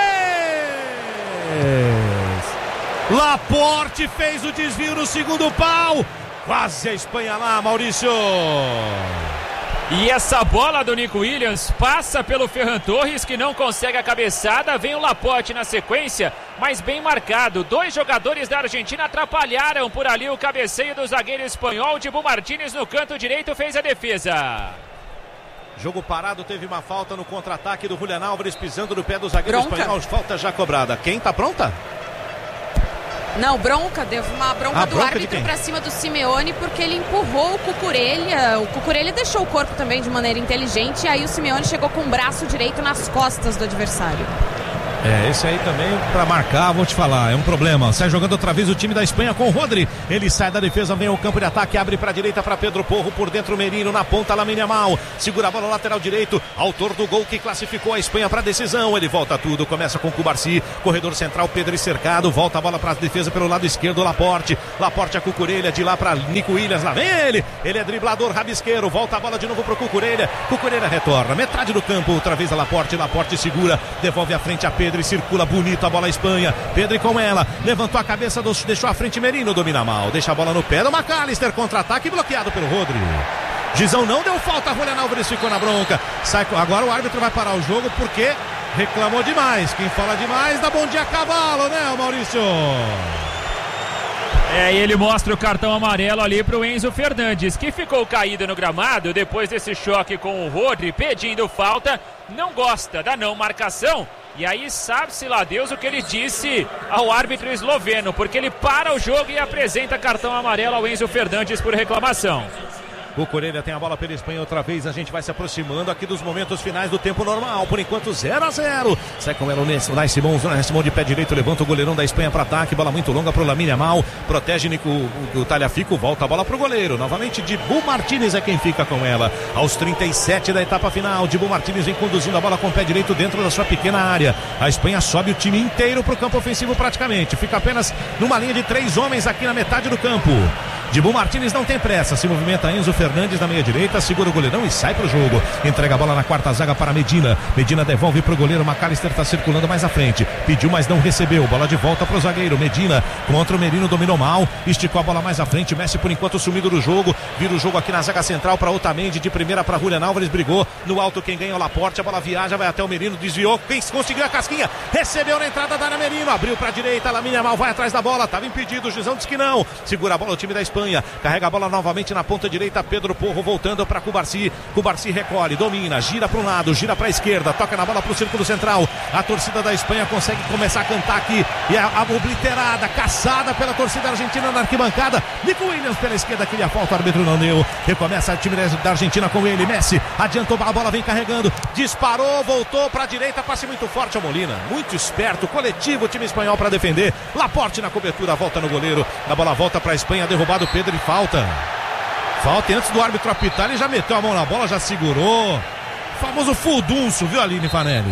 Laporte fez o desvio no segundo pau. Quase a Espanha lá, Maurício. E essa bola do Nico Williams passa pelo Ferran Torres, que não consegue a cabeçada. Vem o Laporte na sequência, mas bem marcado. Dois jogadores da Argentina atrapalharam por ali o cabeceio do zagueiro espanhol. Dibu Martínez no canto direito fez a defesa. Jogo parado, teve uma falta no contra-ataque do Julián Álvares, pisando no pé do zagueiro Bronca. espanhol. Falta já cobrada. Quem tá pronta? Não, bronca, deu uma bronca ah, do bronca árbitro pra cima do Simeone, porque ele empurrou o Cucurella. O Cucurella deixou o corpo também de maneira inteligente, e aí o Simeone chegou com o braço direito nas costas do adversário. É, esse aí também pra marcar, vou te falar, é um problema. Sai jogando outra vez o time da Espanha com o Rodri. Ele sai da defesa, vem ao campo de ataque, abre pra direita pra Pedro Porro, por dentro o Merino, na ponta Lamine Yamal. Segura a bola lateral direito, autor do gol que classificou a Espanha pra decisão. Ele volta tudo, começa com o Cubarsí, corredor central, Pedro cercado, volta a bola pra defesa pelo lado esquerdo, Laporte. Laporte a Cucurella, de lá pra Nico Williams, lá vem ele. Ele é driblador, rabisqueiro, volta a bola de novo pro Cucurella. Cucurella retorna, metade do campo, outra vez a Laporte, Laporte segura, devolve a frente a Pedro e circula bonito a bola a Espanha. Pedro com ela, levantou a cabeça, deixou a frente Merino, domina mal, deixa a bola no pé do McAllister, contra-ataque bloqueado pelo Rodri. Gizão não deu falta, Julián Álvares ficou na bronca. Sai, agora o árbitro vai parar o jogo porque reclamou demais. Quem fala demais dá bom dia a cavalo, né, Maurício? É, e ele mostra o cartão amarelo ali pro Enzo Fernandes, que ficou caído no gramado depois desse choque com o Rodri, pedindo falta. Não gosta da não marcação. E aí sabe-se lá Deus o que ele disse ao árbitro esloveno, porque ele para o jogo e apresenta cartão amarelo ao Enzo Fernandes por reclamação. O Cucurella tem a bola pela Espanha outra vez. A gente vai se aproximando aqui dos momentos finais do tempo normal. Por enquanto zero a zero. Sai com ela o Nai Simão. Nai Simão de pé direito. Levanta o goleirão da Espanha para ataque. Bola muito longa para o Lamine Yamal. Protege Nico, o, o Talhafico. Volta a bola para o goleiro. Novamente Dibu Martínez é quem fica com ela. Aos trinta e sete da etapa final. Dibu Martínez vem conduzindo a bola com o pé direito dentro da sua pequena área. A Espanha sobe o time inteiro para o campo ofensivo praticamente. Fica apenas numa linha de três homens aqui na metade do campo. Dibu Martínez não tem pressa, se movimenta Enzo Fernandes na meia direita, segura o goleirão e sai pro jogo. Entrega a bola na quarta zaga para Medina. Medina devolve pro goleiro, McAllister tá circulando mais à frente. Pediu, mas não recebeu. Bola de volta pro zagueiro. Medina contra o Merino, dominou mal. Esticou a bola mais à frente. Messi por enquanto sumido do jogo. Vira o jogo aqui na zaga central para Otamendi. De primeira para Julián Álvares, brigou. No alto quem ganha é o Laporte. A bola viaja, vai até o Merino, desviou. Quem conseguiu a casquinha? Recebeu na entrada da área Merino. Abriu pra direita. Lamine Yamal vai atrás da bola. Tava impedido. O Gizão disse que não. Segura a bola o time da Espanha. Carrega a bola novamente na ponta direita, Pedro Porro voltando para Cubarsí. Cubarsí recolhe, domina, gira para um lado, gira para a esquerda, toca na bola para o círculo central. A torcida da Espanha consegue começar a cantar aqui. E a, a obliterada, caçada pela torcida argentina na arquibancada. Nico Williams pela esquerda, queria falta, o árbitro não deu. Recomeça o time da Argentina com ele. Messi adiantou, a bola vem carregando, disparou, voltou para a direita, passe muito forte a Molina. Muito esperto, coletivo o time espanhol para defender. Laporte na cobertura, volta no goleiro. A bola volta para a Espanha, derrubado Pedro e falta. Falta, e antes do árbitro apitar, ele já meteu a mão na bola, já segurou. O famoso furdunço, viu, Aline Fanelli?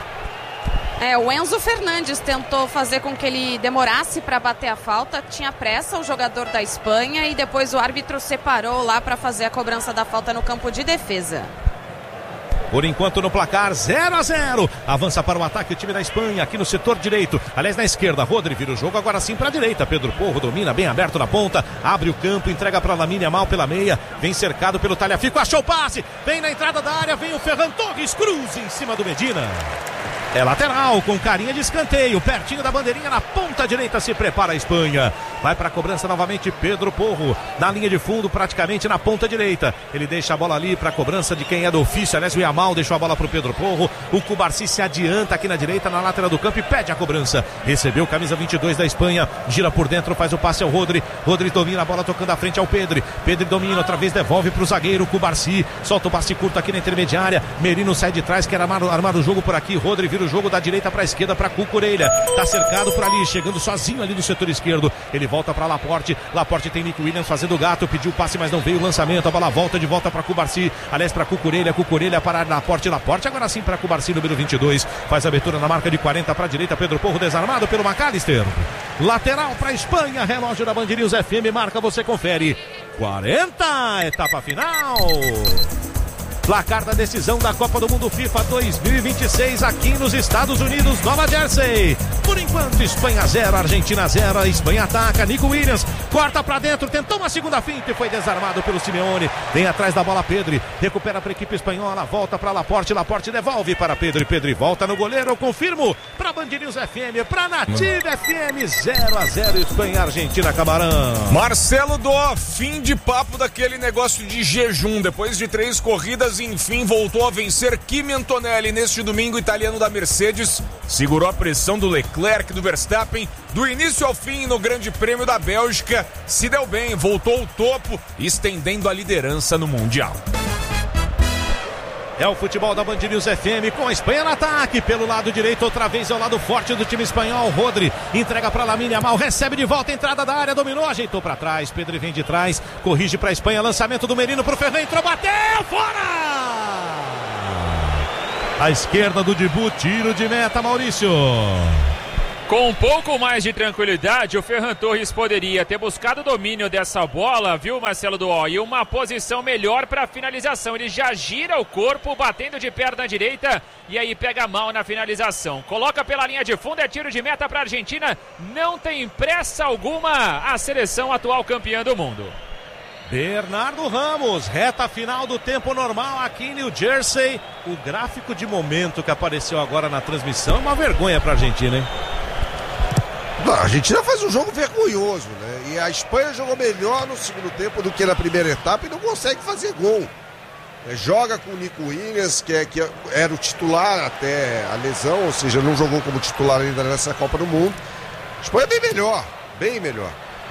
É, o Enzo Fernandes tentou fazer com que ele demorasse para bater a falta, tinha pressa o jogador da Espanha e depois o árbitro separou lá para fazer a cobrança da falta no campo de defesa. Por enquanto no placar zero a zero. Avança para o ataque o time da Espanha aqui no setor direito. Aliás, na esquerda, Rodri vira o jogo agora sim para a direita. Pedro Porro domina bem aberto na ponta. Abre o campo, entrega para Lamine Yamal pela meia. Vem cercado pelo Talhafico, achou o passe. Vem na entrada da área, vem o Ferran Torres, cruz em cima do Medina. É lateral, com carinha de escanteio, pertinho da bandeirinha, na ponta direita se prepara a Espanha. Vai para a cobrança novamente Pedro Porro, na linha de fundo, praticamente na ponta direita. Ele deixa a bola ali para a cobrança de quem é do ofício, aliás o Yamal deixou a bola para o Pedro Porro. O Cubarsí se adianta aqui na direita, na lateral do campo e pede a cobrança. Recebeu camisa vinte e dois da Espanha, gira por dentro, faz o passe ao Rodri. Rodri domina a bola tocando à frente ao Pedro. Pedro domina, outra vez devolve para o zagueiro Cubarsí. Solta o passe curto aqui na intermediária. Merino sai de trás, quer armar, armar o jogo por aqui. Rodri vira o jogo da direita para a esquerda para Cucurella. Tá cercado por ali, chegando sozinho ali no setor esquerdo. Ele volta para Laporte. Laporte tem Nico Williams fazendo o gato, pediu o passe, mas não veio o lançamento. A bola volta de volta para Cubarsí. Aliás, para Cucurella. Cucurella para Laporte. Laporte agora sim para Cubarsí, número vinte e dois. Faz a abertura na marca de quarenta para a direita. Pedro Porro desarmado pelo McAllister. Lateral para a Espanha. Relógio da Band News F M marca, você confere. quarenta, etapa final. Placar da decisão da Copa do Mundo FIFA dois mil e vinte e seis aqui nos Estados Unidos, Nova Jersey. Por enquanto, Espanha zero, Argentina zero. A Espanha ataca, Nico Williams corta pra dentro, tentou uma segunda finta e foi desarmado pelo Simeone. Vem atrás da bola Pedri, recupera para a equipe espanhola, volta para Laporte, Laporte devolve para Pedri, Pedri volta no goleiro, eu confirmo, para Band News F M, para Nativa F M, zero a zero Espanha, Argentina, Camarão. Marcelo Dó, fim de papo daquele negócio de jejum, depois de três corridas, enfim, voltou a vencer Kimi Antonelli neste domingo, italiano da Mercedes, segurou a pressão do Leclerc, do Verstappen, do início ao fim no Grande Prêmio da Bélgica, se deu bem, voltou ao topo, estendendo a liderança no Mundial. É o futebol da Band News F M com a Espanha no ataque. Pelo lado direito, outra vez é o lado forte do time espanhol. Rodri entrega para Lamine Yamal, recebe de volta, entrada da área, dominou, ajeitou para trás. Pedro vem de trás, corrige para a Espanha. Lançamento do Merino para o Ferran, entrou, bateu, fora! À esquerda do Dibu, tiro de meta, Maurício. Com um pouco mais de tranquilidade, o Ferran Torres poderia ter buscado o domínio dessa bola, viu, Marcelo Duó? E uma posição melhor para a finalização. Ele já gira o corpo, batendo de perna direita e aí pega mal na finalização. Coloca pela linha de fundo, é tiro de meta para a Argentina. Não tem pressa alguma a seleção atual campeã do mundo. Bernardo Ramos, reta final do tempo normal aqui em New Jersey. O gráfico de momento que apareceu agora na transmissão é uma vergonha para a Argentina, hein? A Argentina faz um jogo vergonhoso, né? E a Espanha jogou melhor no segundo tempo do que na primeira etapa e não consegue fazer gol. É, joga com o Nico Williams, que, é, que era o titular até a lesão, ou seja, não jogou como titular ainda nessa Copa do Mundo. A Espanha é bem melhor, bem melhor.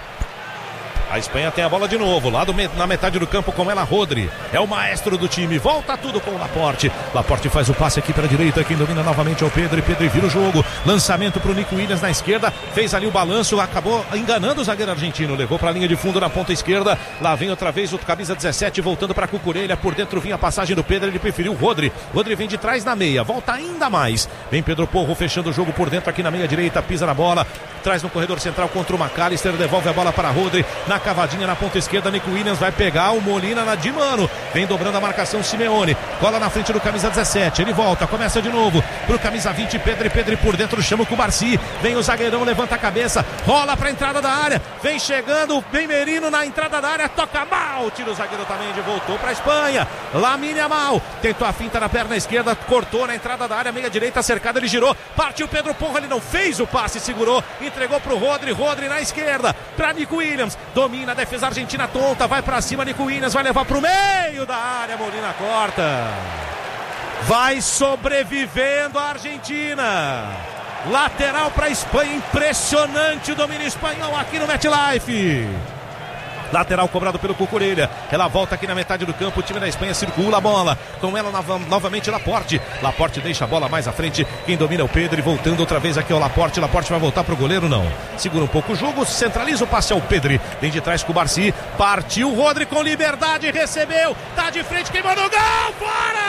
A Espanha tem a bola de novo, lá do, na metade do campo com ela, Rodri. É o maestro do time, volta tudo com o Laporte. Laporte faz o passe aqui para a direita, quem domina novamente é o Pedro. E Pedro vira o jogo, lançamento para o Nico Williams na esquerda, fez ali o balanço, acabou enganando o zagueiro argentino, levou para a linha de fundo na ponta esquerda. Lá vem outra vez o camisa dezessete voltando para a Cucurella, por dentro vinha a passagem do Pedro, ele preferiu o Rodri. Rodri vem de trás na meia, volta ainda mais. Vem Pedro Porro fechando o jogo por dentro aqui na meia direita, pisa na bola, traz no corredor central contra o McAllister, devolve a bola para Rodri, na cavadinha na ponta esquerda, Nico Williams vai pegar o Molina na de mano, vem dobrando a marcação Simeone, cola na frente do camisa dezessete, ele volta, começa de novo pro camisa vinte, Pedro, Pedro por dentro, chama o Cubarsi, vem o zagueirão, levanta a cabeça, rola pra entrada da área, vem chegando, bem Merino na entrada da área, toca mal, tira o zagueiro também, de voltou pra Espanha, Lamine Yamal, tentou a finta na perna esquerda, cortou na entrada da área, meia direita cercada, ele girou, partiu Pedro Porro, ele não fez o passe, segurou, entregou pro Rodri, Rodri na esquerda, pra Nico Williams, domina a defesa argentina tonta, vai pra cima, Nico Williams vai levar pro meio da área, Molina corta, vai sobrevivendo a Argentina, lateral pra Espanha, impressionante o domínio espanhol aqui no MetLife. Lateral cobrado pelo Cucurella, ela volta aqui na metade do campo, o time da Espanha circula a bola, com ela nova, novamente Laporte, Laporte deixa a bola mais à frente, quem domina é o Pedro, e voltando outra vez aqui o Laporte, Laporte vai voltar pro goleiro, não, segura um pouco o jogo, centraliza o passe ao Pedro, vem de trás com o Barsi, partiu o Rodri com liberdade, recebeu, tá de frente, quem mandou gol, fora!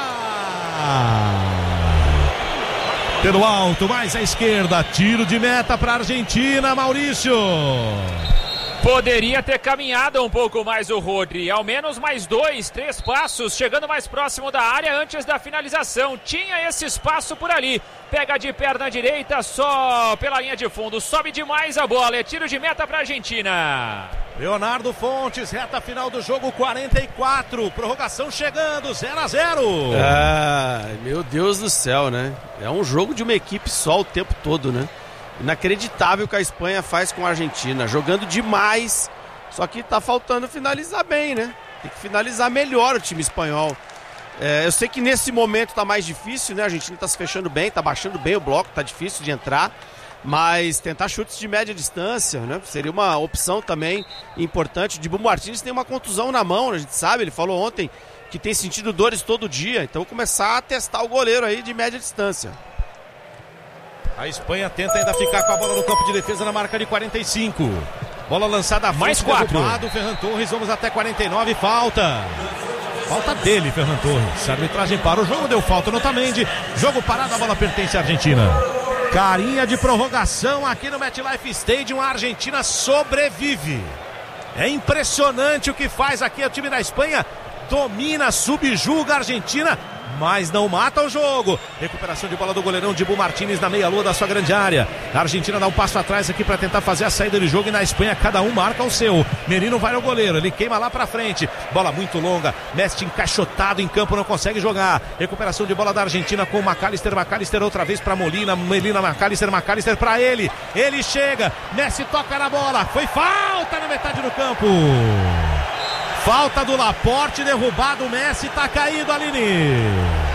Pelo alto, mais à esquerda, tiro de meta pra Argentina, Maurício. Poderia ter caminhado um pouco mais o Rodri, ao menos mais dois, três passos, chegando mais próximo da área antes da finalização. Tinha esse espaço por ali. Pega de perna direita, só pela linha de fundo. Sobe demais a bola, é tiro de meta para a Argentina. Leonardo Fontes, reta final do jogo, quarenta e quatro. Prorrogação chegando, zero a zero. Ah, meu Deus do céu, né? É um jogo de uma equipe só o tempo todo, né? Inacreditável o que a Espanha faz com a Argentina, jogando demais, só que tá faltando finalizar bem, né? Tem que finalizar melhor o time espanhol. É, eu sei que nesse momento tá mais difícil, né? A Argentina tá se fechando bem, tá baixando bem o bloco, tá difícil de entrar, mas tentar chutes de média distância, né? Seria uma opção também importante. Dibu Martínez tem uma contusão na mão, a gente sabe, ele falou ontem que tem sentido dores todo dia, então vou começar a testar o goleiro aí de média distância. A Espanha tenta ainda ficar com a bola no campo de defesa na marca de quarenta e cinco. Bola lançada, mais quatro. Ferran Torres, vamos até quarenta e nove, falta. Falta dele, Ferran Torres. A arbitragem para o jogo, deu falta no Otamendi. Jogo parado, a bola pertence à Argentina. Carinha de prorrogação aqui no MetLife Stadium, a Argentina sobrevive. É impressionante o que faz aqui o time da Espanha. domina, subjuga a Argentina, mas não mata o jogo. Recuperação de bola do goleirão Dibu Martínez na meia-lua da sua grande área. A Argentina dá um passo atrás aqui para tentar fazer a saída de jogo, e na Espanha cada um marca o seu. Merino vai ao goleiro, ele queima lá para frente. Bola muito longa, Messi encaixotado em campo, não consegue jogar. Recuperação de bola da Argentina com o McAllister. McAllister outra vez para Molina. Molina, McAllister, McAllister para ele. Ele chega, Messi toca na bola. Foi falta na metade do campo. Falta do Laporte, derrubado o Messi, tá caído, Aline.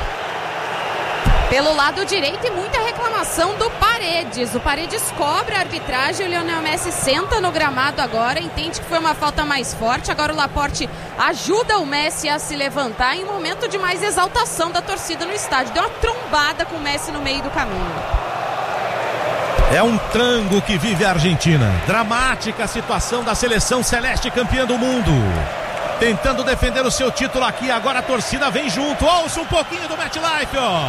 Pelo lado direito, e muita reclamação do Paredes. O Paredes cobra a arbitragem, o Lionel Messi senta no gramado agora, entende que foi uma falta mais forte. Agora o Laporte ajuda o Messi a se levantar em um momento de mais exaltação da torcida no estádio. Deu uma trombada com o Messi no meio do caminho. É um tango que vive a Argentina. Dramática a situação da seleção celeste, campeã do mundo. Tentando defender o seu título aqui, agora a torcida vem junto. Ouça um pouquinho do MetLife, ó.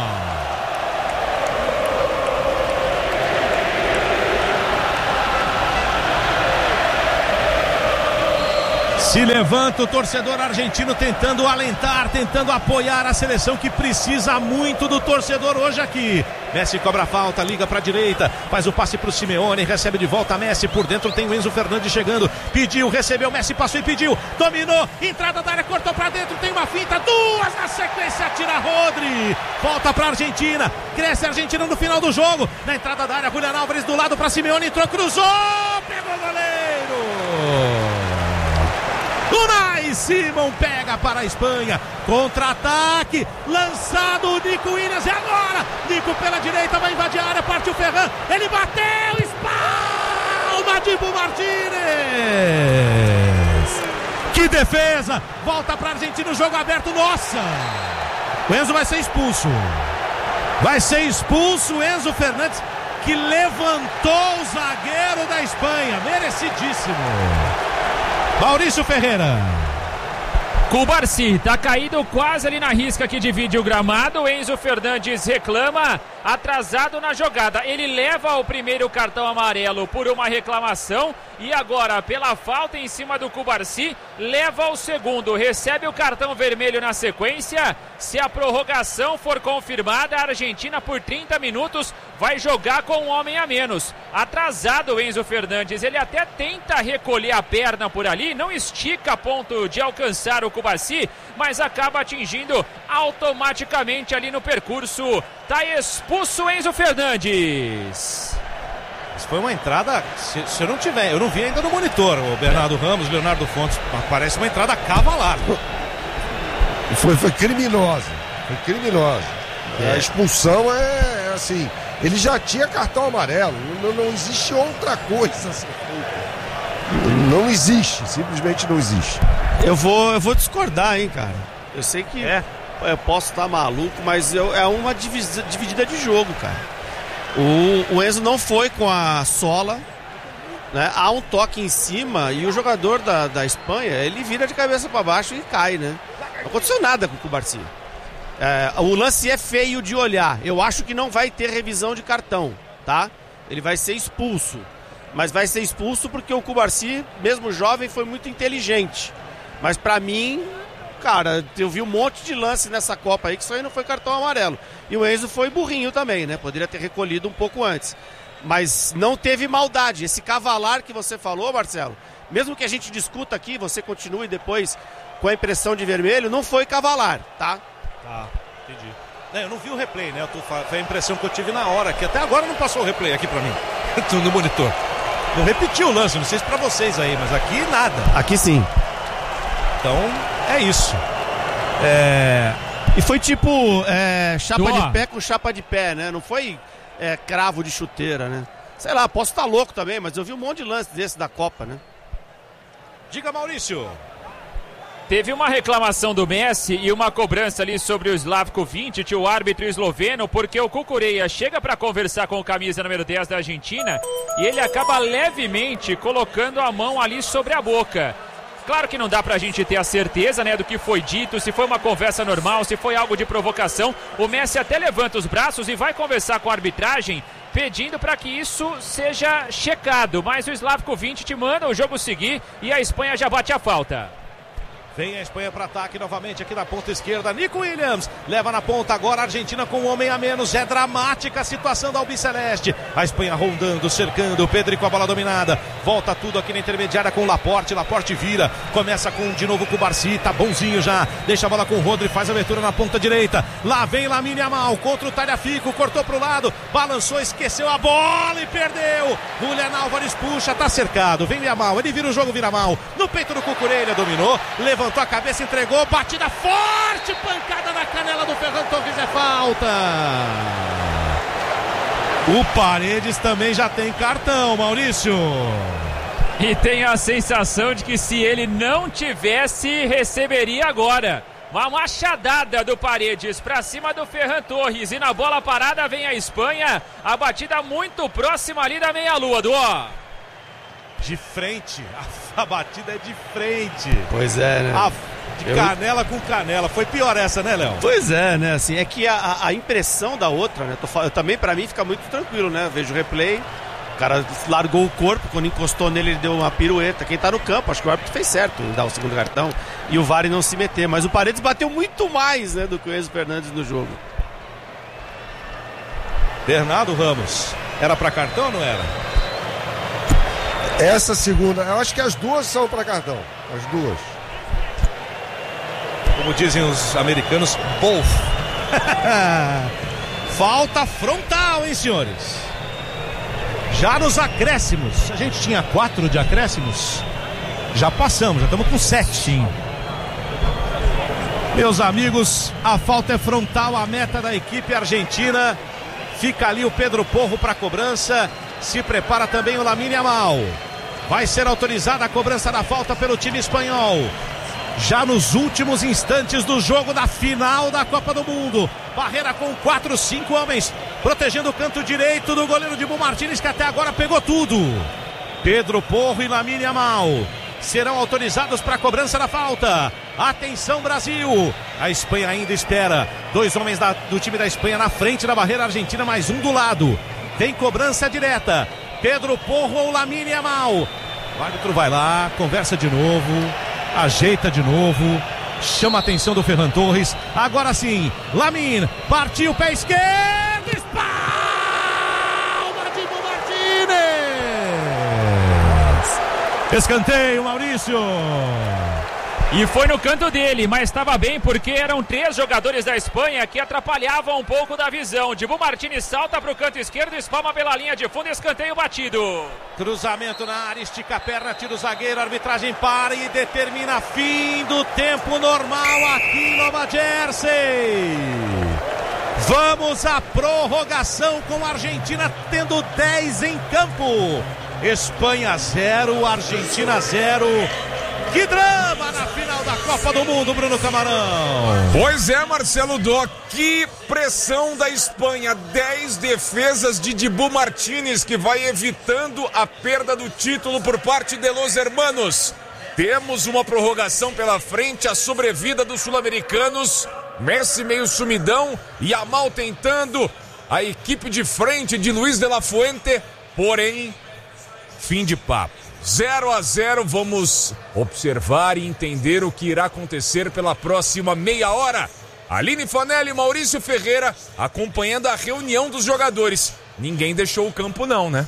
Se levanta o torcedor argentino tentando alentar, tentando apoiar a seleção que precisa muito do torcedor hoje aqui. Messi cobra a falta, liga para a direita, faz o passe para o Simeone, recebe de volta Messi, por dentro tem o Enzo Fernandes chegando, pediu, recebeu, Messi passou e pediu, dominou, entrada da área, cortou para dentro, tem uma finta, duas na sequência, tira Rodri, volta para a Argentina, cresce a Argentina no final do jogo, na entrada da área, Julián Álvares do lado para Simeone, entrou, cruzou, pegou o goleiro. Unai Simon pega para a Espanha, contra-ataque, lançado o Nico Williams, e agora, Nico pela direita, vai invadir a área, partiu o Ferran, ele bateu, espalma Dibu Martínez, que defesa, volta para a Argentina, o jogo aberto, nossa, o Enzo vai ser expulso, vai ser expulso o Enzo Fernandes, que levantou o zagueiro da Espanha, merecidíssimo. Maurício Ferreira. Cubarsí tá caído quase ali na risca que divide o gramado. Enzo Fernandes reclama, atrasado na jogada. Ele leva o primeiro cartão amarelo por uma reclamação e agora, pela falta em cima do Cubarsí, leva o segundo. Recebe o cartão vermelho na sequência. Se a prorrogação for confirmada, a Argentina por trinta minutos vai jogar com um homem a menos. Atrasado o Enzo Fernandes, ele até tenta recolher a perna por ali, não estica a ponto de alcançar o Cubarsí, mas acaba atingindo automaticamente ali no percurso. Tá expulso Enzo Fernandes. Isso foi uma entrada, se, se eu não tiver, eu não vi ainda no monitor, o Bernardo Ramos, Leonardo Fontes, parece uma entrada cavalar. Foi, foi criminosa, foi criminosa. É. A expulsão é, é assim, ele já tinha cartão amarelo, não, não existe outra coisa assim. Não existe, simplesmente não existe. Eu vou, eu vou discordar, hein, cara. Eu sei que é. eu posso estar maluco, mas eu, é uma divis, dividida de jogo, cara. O, o Enzo não foi com a sola, né? Há um toque em cima e o jogador da, da Espanha, ele vira de cabeça para baixo e cai, né? Não aconteceu nada com o Cubarsí. É, o lance é feio de olhar. Eu acho que não vai ter revisão de cartão, tá? Ele vai ser expulso. Mas vai ser expulso porque o Cubarsí, mesmo jovem, foi muito inteligente. Mas pra mim, cara, eu vi um monte de lance nessa Copa aí que isso aí não foi cartão amarelo. E o Enzo foi burrinho também, né? Poderia ter recolhido um pouco antes. Mas não teve maldade. Esse cavalar que você falou, Marcelo, mesmo que a gente discuta aqui, você continue depois com a impressão de vermelho, não foi cavalar, tá? Tá, entendi. Não, eu não vi o replay, né? Eu tô, foi a impressão que eu tive na hora, que até agora não passou o replay aqui pra mim, no monitor. Não repetiu o lance, não sei se pra vocês aí, mas aqui nada. Aqui sim. Então, é isso. É... E foi tipo é, chapa Tô. de pé com chapa de pé, né? Não foi é, cravo de chuteira, né? Sei lá, posso estar louco também, mas eu vi um monte de lance desse da Copa, né? Diga, Maurício. Teve uma reclamação do Messi e uma cobrança ali sobre o Slavko Vinčić, o árbitro esloveno, porque o Cucurella chega para conversar com o camisa número dez da Argentina e ele acaba levemente colocando a mão ali sobre a boca. Claro que não dá pra gente ter a certeza, né, do que foi dito, se foi uma conversa normal, se foi algo de provocação. O Messi até levanta os braços e vai conversar com a arbitragem, pedindo para que isso seja checado. Mas o Slavko Vinčić manda o jogo seguir e a Espanha já bate a falta. Vem a Espanha para ataque novamente aqui na ponta esquerda. Nico Williams leva na ponta agora a Argentina com um homem a menos. É dramática a situação da Albiceleste. A Espanha rondando, cercando. Pedro com a bola dominada. Volta tudo aqui na intermediária com o Laporte. Laporte vira. Começa com de novo com o Barsi. Tá bonzinho já. Deixa a bola com o Rodri. Faz a abertura na ponta direita. Lá vem Lamine Yamal contra o Tagliafico. Cortou pro lado. Balançou, esqueceu a bola e perdeu. Julián Álvares puxa. Tá cercado. Vem Yamal. Ele vira o jogo, vira mal. No peito do Cucurella. Dominou. Levantou. Levantou a cabeça, entregou, batida forte, pancada na canela do Ferran Torres, é falta. O Paredes também já tem cartão, Maurício. E tem a sensação de que se ele não tivesse, receberia agora. Uma machadada do Paredes para cima do Ferran Torres. E na bola parada vem a Espanha. A batida muito próxima ali da meia-lua, do ó. De frente, a, a batida é de frente. Pois é, né? A, de Eu... canela com canela. Foi pior essa, né, Léo? Pois é, né? Assim, é que a, a impressão da outra, né? Tô, eu, também, pra mim, fica muito tranquilo, né? Vejo o replay, o cara largou o corpo, quando encostou nele, ele deu uma pirueta. Quem tá no campo, acho que o árbitro fez certo em dar o segundo cartão e o V A R não se meter. Mas o Paredes bateu muito mais, né, do que o Enzo Fernandes no jogo. Bernardo Ramos, era pra cartão ou não era? Essa segunda, eu acho que as duas são para cartão. As duas. Como dizem os americanos, both. Falta frontal, hein, senhores? Já nos acréscimos. A gente tinha quatro de acréscimos. Já passamos, já estamos com sete. Sim. Meus amigos, a falta é frontal, a meta da equipe argentina. Fica ali o Pedro Porro para a cobrança. Se prepara também o Lamine Yamal. Vai ser autorizada a cobrança da falta pelo time espanhol. Já nos últimos instantes do jogo da final da Copa do Mundo. Barreira com quatro, cinco homens. Protegendo o canto direito do goleiro Dibu Martínez, que até agora pegou tudo. Pedro Porro e Lamine Yamal serão autorizados para a cobrança da falta. Atenção, Brasil. A Espanha ainda espera. Dois homens da, do time da Espanha na frente da barreira argentina, mais um do lado. Tem cobrança direta. Pedro Porro ou Lamine Yamal. O árbitro vai lá, conversa de novo, ajeita de novo, chama a atenção do Ferran Torres. Agora sim, Lamine, partiu, pé esquerdo, espalma Dibu Martínez. Escanteio, Maurício. E foi no canto dele, mas estava bem porque eram três jogadores da Espanha que atrapalhavam um pouco da visão. Dibu Martínez salta para o canto esquerdo, espalma pela linha de fundo, escanteio batido. Cruzamento na área, estica a perna, tira o zagueiro, a arbitragem para e determina fim do tempo normal aqui em Nova Jersey. Vamos à prorrogação com a Argentina tendo dez em campo. Espanha zero, Argentina zero. Que drama na final da Copa do Mundo, Bruno Camarão. Pois é, Marcelo Dó, que pressão da Espanha. dez defesas de Dibu Martínez, que vai evitando a perda do título por parte de Los Hermanos. Temos uma prorrogação pela frente, a sobrevida dos sul-americanos. Messi meio sumidão, Yamal tentando, a equipe de frente de Luiz de la Fuente, porém, fim de papo. zero a zero, vamos observar e entender o que irá acontecer pela próxima meia hora. Aline Fanelli e Maurício Ferreira acompanhando a reunião dos jogadores. Ninguém deixou o campo não, né?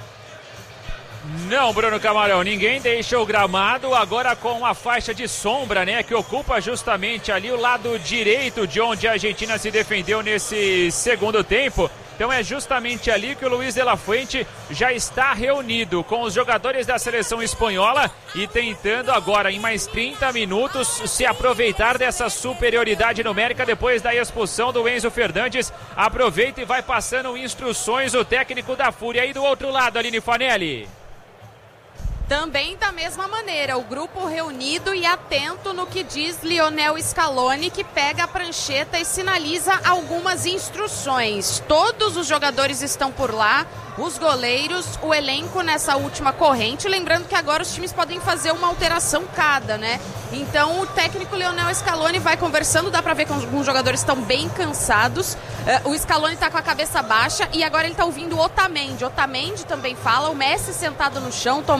Não, Bruno Camarão, ninguém deixa o gramado, agora com uma faixa de sombra, né, que ocupa justamente ali o lado direito de onde a Argentina se defendeu nesse segundo tempo. Então é justamente ali que o Luiz de la Fuente já está reunido com os jogadores da seleção espanhola e tentando agora em mais trinta minutos se aproveitar dessa superioridade numérica depois da expulsão do Enzo Fernandes. Aproveita e vai passando instruções o técnico da Fúria. E do outro lado, Aline Fanelli. Também da mesma maneira, o grupo reunido e atento no que diz Lionel Scaloni, que pega a prancheta e sinaliza algumas instruções. Todos os jogadores estão por lá, os goleiros, o elenco nessa última corrente. Lembrando que agora os times podem fazer uma alteração cada, né? Então o técnico Lionel Scaloni vai conversando, dá pra ver que alguns jogadores estão bem cansados. Uh, o Scaloni tá com a cabeça baixa e agora ele tá ouvindo o Otamendi. Otamendi também fala, o Messi sentado no chão tomando uma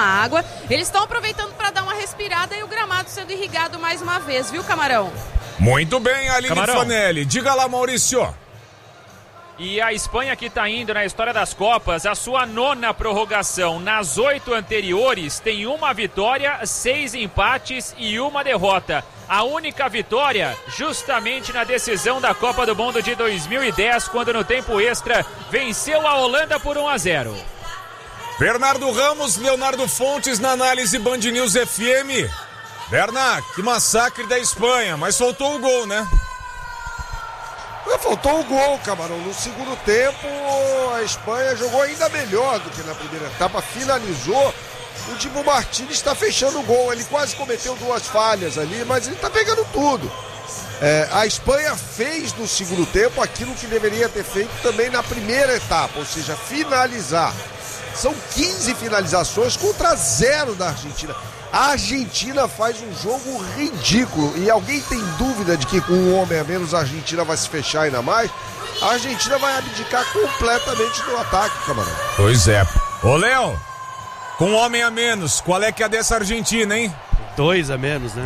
água. Eles estão aproveitando para dar uma respirada e o gramado sendo irrigado mais uma vez, viu, Camarão? Muito bem, Aline Camarão. Fanelli. Diga lá, Maurício. E a Espanha que está indo na história das Copas, a sua nona prorrogação. Nas oito anteriores tem uma vitória, seis empates e uma derrota. A única vitória justamente na decisão da Copa do Mundo de dois mil e dez, quando no tempo extra venceu a Holanda por um a zero. Bernardo Ramos, Leonardo Fontes na análise Band News F M. Bernardo, que massacre da Espanha, mas faltou o gol, né? Faltou o gol, Camarão. No segundo tempo, a Espanha jogou ainda melhor do que na primeira etapa, finalizou. O Dibu Martínez está fechando o gol. Ele quase cometeu duas falhas ali, mas ele está pegando tudo. É, a Espanha fez no segundo tempo aquilo que deveria ter feito também na primeira etapa, ou seja, finalizar. São quinze finalizações contra zero da Argentina. A Argentina faz um jogo ridículo. E alguém tem dúvida de que com um homem a menos a Argentina vai se fechar ainda mais? A Argentina vai abdicar completamente do ataque, Camarão. Pois é. Ô, Léo, com um homem a menos, qual é que é dessa Argentina, hein? Dois a menos, né?